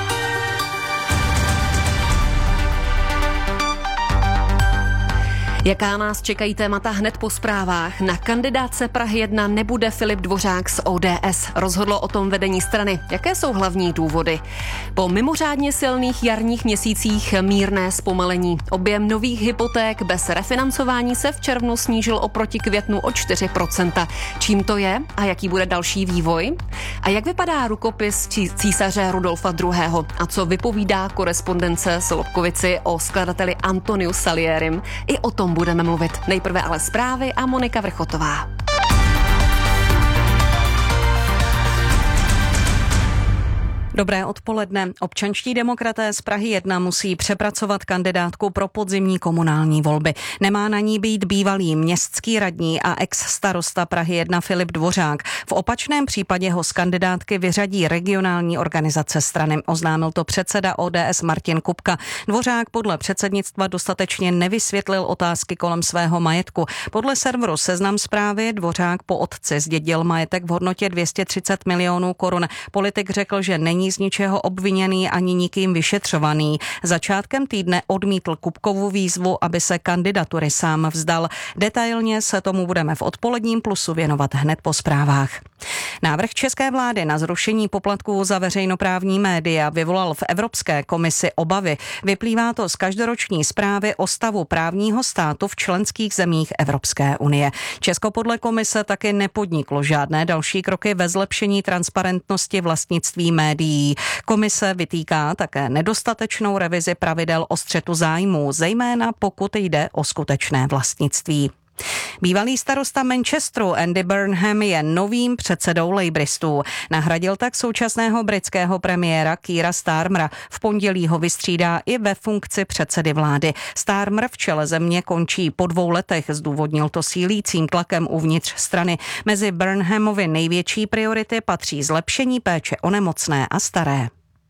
Jaká nás čekají témata hned po zprávách? Na kandidátce Prahy 1 nebude Filip Dvořák z ODS. Rozhodlo o tom vedení strany. Jaké jsou hlavní důvody? Po mimořádně silných jarních měsících mírné zpomalení. Objem nových hypoték bez refinancování se v červnu snížil oproti květnu o 4%. Čím to je a jaký bude další vývoj? A jak vypadá rukopis císaře Rudolfa II. A co vypovídá korespondence s Lobkovici o skladateli Antoniu Salierim? I o tom budeme mluvit. Nejprve ale zprávy a Monika Vrchotová. Dobré odpoledne. Občanští demokraté z Prahy 1 musí přepracovat kandidátku pro podzimní komunální volby. Nemá na ní být bývalý městský radní a ex-starosta Prahy 1 Filip Dvořák. V opačném případě ho z kandidátky vyřadí regionální organizace strany. Oznámil to předseda ODS Martin Kupka. Dvořák podle předsednictva dostatečně nevysvětlil otázky kolem svého majetku. Podle serveru Seznam Zprávy Dvořák po otci zdědil majetek v hodnotě 230 milionů korun. Politik řekl, že není z ničeho obviněný ani nikým vyšetřovaný. Začátkem týdne odmítl Kupkovu výzvu, aby se kandidatury sám vzdal. Detailně se tomu budeme v odpoledním plusu věnovat hned po zprávách. Návrh české vlády na zrušení poplatků za veřejnoprávní média vyvolal v Evropské komisi obavy. Vyplývá to z každoroční zprávy o stavu právního státu v členských zemích Evropské unie. Česko podle komise taky nepodniklo žádné další kroky ve zlepšení transparentnosti vlastnictví médií. Komise vytýká také nedostatečnou revizi pravidel o střetu zájmů, zejména pokud jde o skutečné vlastnictví. Bývalý starosta Manchesteru Andy Burnham je novým předsedou Labouristů. Nahradil tak současného britského premiéra Keira Starmera. V pondělí ho vystřídá i ve funkci předsedy vlády. Starmer v čele země končí po 2 letech, zdůvodnil to sílícím tlakem uvnitř strany. Mezi Burnhamovy největší priority patří zlepšení péče o nemocné a staré.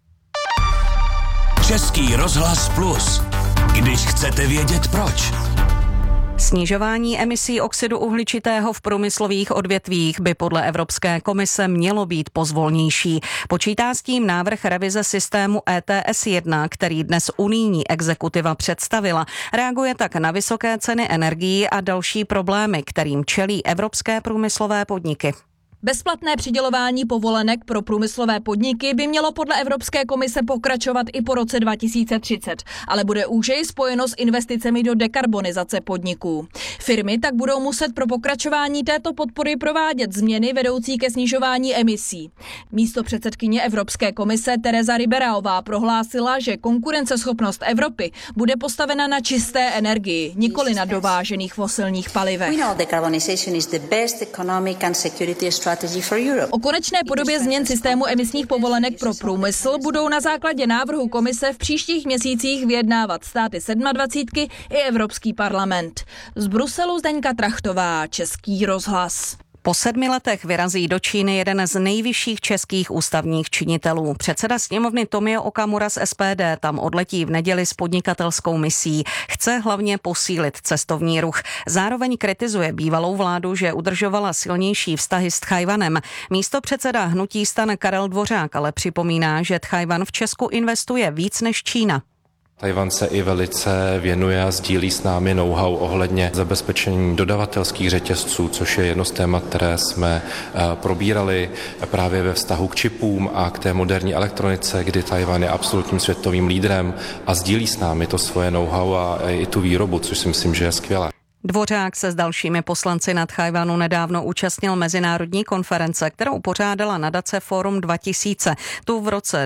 Český rozhlas plus. Když chcete vědět proč. Snižování emisí oxidu uhličitého v průmyslových odvětvích by podle Evropské komise mělo být pozvolnější. Počítá s tím návrh revize systému ETS 1, který dnes unijní exekutiva představila. Reaguje tak na vysoké ceny energií a další problémy, kterým čelí evropské průmyslové podniky. Bezplatné přidělování povolenek pro průmyslové podniky by mělo podle Evropské komise pokračovat i po roce 2030, ale bude úžeji spojeno s investicemi do dekarbonizace podniků. Firmy tak budou muset pro pokračování této podpory provádět změny vedoucí ke snižování emisí. Místopředsedkyně Evropské komise Teresa Ribeiraová prohlásila, že konkurenceschopnost Evropy bude postavena na čisté energii, nikoli na dovážených fosilních palivech. O konečné podobě změn systému emisních povolenek pro průmysl budou na základě návrhu komise v příštích měsících vyjednávat státy 27 i Evropský parlament. Z Bruselu Zdeňka Trachtová, Český rozhlas. Po 7 letech vyrazí do Číny jeden z nejvyšších českých ústavních činitelů. Předseda sněmovny Tomio Okamura z SPD tam odletí v neděli s podnikatelskou misí. Chce hlavně posílit cestovní ruch. Zároveň kritizuje bývalou vládu, že udržovala silnější vztahy s Tchajwanem. Místopředseda hnutí STAN Karel Dvořák ale připomíná, že Tchajwan v Česku investuje víc než Čína. Tchajwan se i velice věnuje a sdílí s námi know-how ohledně zabezpečení dodavatelských řetězců, což je jedno z témat, které jsme probírali právě ve vztahu k čipům a k té moderní elektronice, kdy Tchajwan je absolutním světovým lídrem a sdílí s námi to svoje know-how a i tu výrobu, což si myslím, že je skvělé. Dvořák se s dalšími poslanci na Tchajwanu nedávno účastnil mezinárodní konference, kterou pořádala nadace Forum 2000. Tu v roce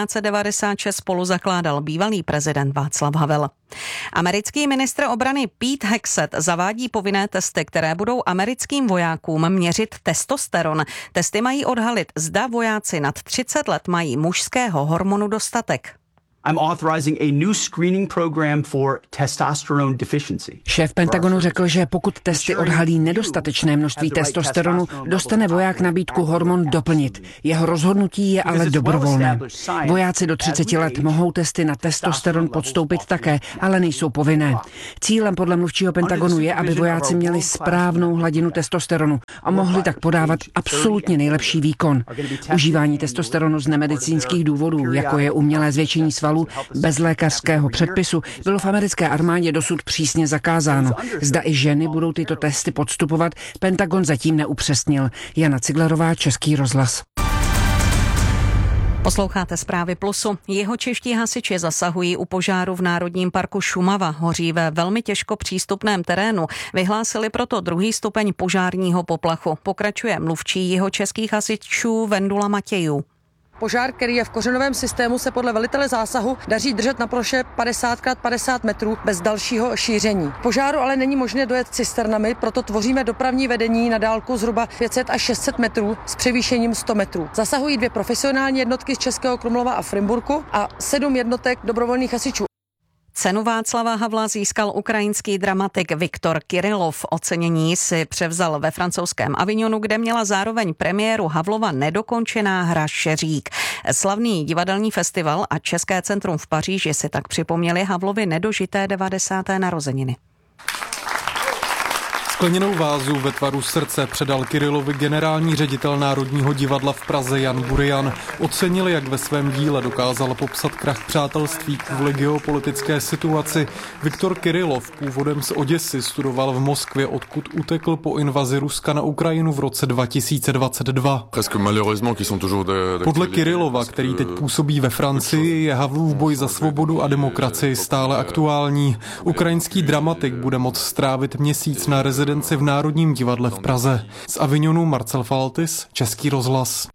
1996 spolu zakládal bývalý prezident Václav Havel. Americký ministr obrany Pete Hegseth zavádí povinné testy, které budou americkým vojákům měřit testosteron. Testy mají odhalit, zda vojáci nad 30 let mají mužského hormonu dostatek. I'm authorizing a new screening program for testosterone deficiency. Šéf Pentagonu řekl, že pokud testy odhalí nedostatečné množství testosteronu, dostane voják nabídku hormon doplnit. Jeho rozhodnutí je ale dobrovolné. Vojáci do 30 let mohou testy na testosteron podstoupit také, ale nejsou povinné. Cílem podle mluvčího Pentagonu je, aby vojáci měli správnou hladinu testosteronu a mohli tak podávat absolutně nejlepší výkon. Užívání testosteronu z nemedicínských důvodů, jako je umělé zvětšení svalů, bez lékařského předpisu, bylo v americké armádě dosud přísně zakázáno. Zda i ženy budou tyto testy podstupovat, Pentagon zatím neupřesnil. Jana Ciglerová, Český rozhlas. Posloucháte Zprávy Plusu. Jihočeští hasiči zasahují u požáru v Národním parku Šumava. Hoří ve velmi těžko přístupném terénu. Vyhlásili proto 2. stupeň požárního poplachu. Pokračuje mluvčí jihočeských hasičů Vendula Matějů. Požár, který je v kořenovém systému, se podle velitele zásahu daří držet na ploše 50x50 metrů bez dalšího šíření. Požáru ale není možné dojet cisternami, proto tvoříme dopravní vedení na dálku zhruba 500 až 600 metrů s převýšením 100 metrů. Zasahují 2 profesionální jednotky z Českého Krumlova a Frimburku a 7 jednotek dobrovolných hasičů. Cenu Václava Havla získal ukrajinský dramatik Viktor Kirillov. Ocenění si převzal ve francouzském Avignonu, kde měla zároveň premiéru Havlova nedokončená hra Šeřík. Slavný divadelní festival a České centrum v Paříži si tak připomněli Havlovi nedožité 90. narozeniny. Skleněnou vázu ve tvaru srdce předal Kirillovi generální ředitel Národního divadla v Praze Jan Burian. Ocenili, jak ve svém díle dokázal popsat krach přátelství kvůli geopolitické situaci. Viktor Kirillov původem z Oděsy studoval v Moskvě, odkud utekl po invazi Ruska na Ukrajinu v roce 2022. Podle Kirillova, který teď působí ve Francii, je Havlův boj za svobodu a demokracii stále aktuální. Ukrajinský dramatik bude moct strávit měsíc na rezidenci v Národním divadle v Praze. Z Avignonu Marcel Faltis, Český rozhlas.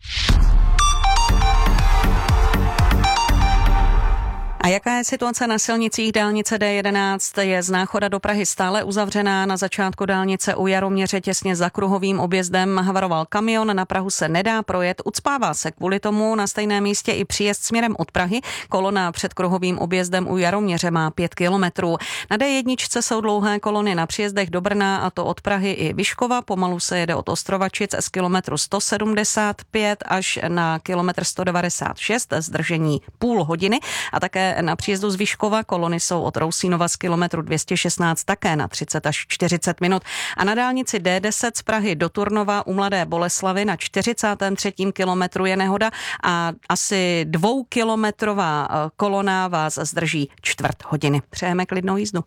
A jaká je situace na silnicích dálnice D11? Je z Náchoda do Prahy stále uzavřená. Na začátku dálnice u Jaroměře těsně za kruhovým objezdem havaroval kamion, na Prahu se nedá projet, ucpává se kvůli tomu na stejném místě i příjezd směrem od Prahy. Kolona před kruhovým objezdem u Jaroměře má 5 kilometrů. Na D1 jsou dlouhé kolony na příjezdech do Brna, a to od Prahy i Vyškova. Pomalu se jede od Ostrovačic z kilometru 175 až na kilometr 196, zdržení půl hodiny, a také na příjezdu z Vyškova kolony jsou od Rousínova z kilometru 216 také na 30 až 40 minut. A na dálnici D10 z Prahy do Turnova u Mladé Boleslavi na 43. kilometru je nehoda a asi 2kilometrová kolona vás zdrží 1/4 hodiny. Přejeme klidnou jízdu.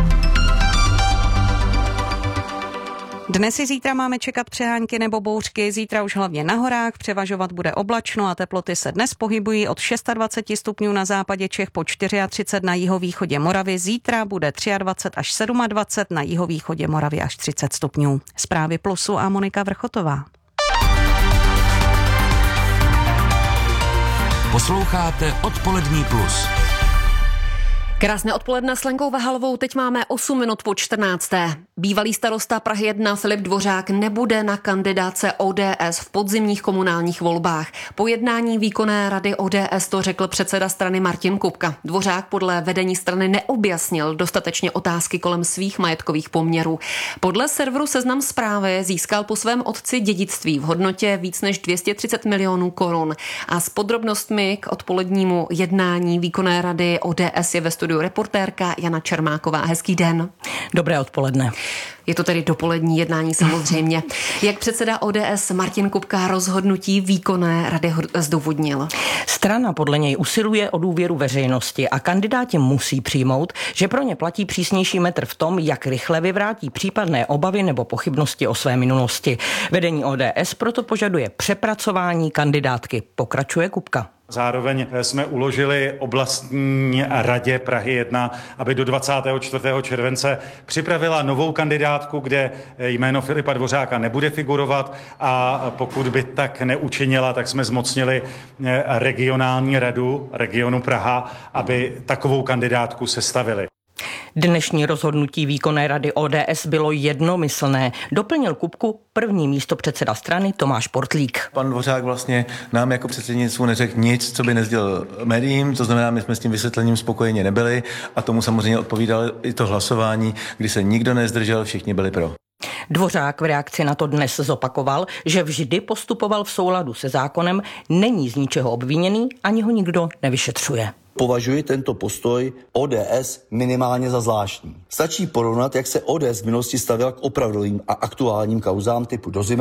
Dnes i zítra máme čekat přehánky nebo bouřky, zítra už hlavně na horách, převažovat bude oblačno a teploty se dnes pohybují od 26 stupňů na západě Čech po 34 na jihovýchodě Moravy, zítra bude 23 až 27 na jihovýchodě Moravy až 30 stupňů. Zprávy Plusu a Monika Vrchotová. Posloucháte Odpolední plus. Krásné odpoledne s Lenkou Vahalovou, teď máme 8 minut po 14. Bývalý starosta Prahy 1 Filip Dvořák nebude na kandidátce ODS v podzimních komunálních volbách. Po jednání výkonné rady ODS to řekl předseda strany Martin Kupka. Dvořák podle vedení strany neobjasnil dostatečně otázky kolem svých majetkových poměrů. Podle serveru Seznam Zprávy získal po svém otci dědictví v hodnotě víc než 230 milionů korun. A s podrobnostmi k odpolednímu jednání výkonné rady ODS je ve studiu reportérka Jana Čermáková. Hezký den. Dobré odpoledne. Je to tedy dopolední jednání samozřejmě. Jak předseda ODS Martin Kupka rozhodnutí výkonné rady zdůvodnil? Strana podle něj usiluje o důvěru veřejnosti a kandidáti musí přijmout, že pro ně platí přísnější metr v tom, jak rychle vyvrátí případné obavy nebo pochybnosti o své minulosti. Vedení ODS proto požaduje přepracování kandidátky. Pokračuje Kupka. Zároveň jsme uložili oblastní radě Prahy 1, aby do 24. července připravila novou kandidátku, kde jméno Filipa Dvořáka nebude figurovat, a pokud by tak neučinila, tak jsme zmocnili regionální radu regionu Praha, aby takovou kandidátku sestavili. Dnešní rozhodnutí výkonné rady ODS bylo jednomyslné. Doplnil Kupku první místopředseda strany Tomáš Portlík. Pan Dvořák vlastně nám jako předsednictvu neřekl nic, co by nesdělil médiím, to znamená, my jsme s tím vysvětlením spokojeni nebyli a tomu samozřejmě odpovídalo i to hlasování, kdy se nikdo nezdržel, všichni byli pro. Dvořák v reakci na to dnes zopakoval, že vždy postupoval v souladu se zákonem, není z ničeho obviněný, ani ho nikdo nevyšetřuje. Považuji tento postoj ODS minimálně za zvláštní. Stačí porovnat, jak se ODS v minulosti stavěla k opravdovým a aktuálním kauzám typu Dozimetr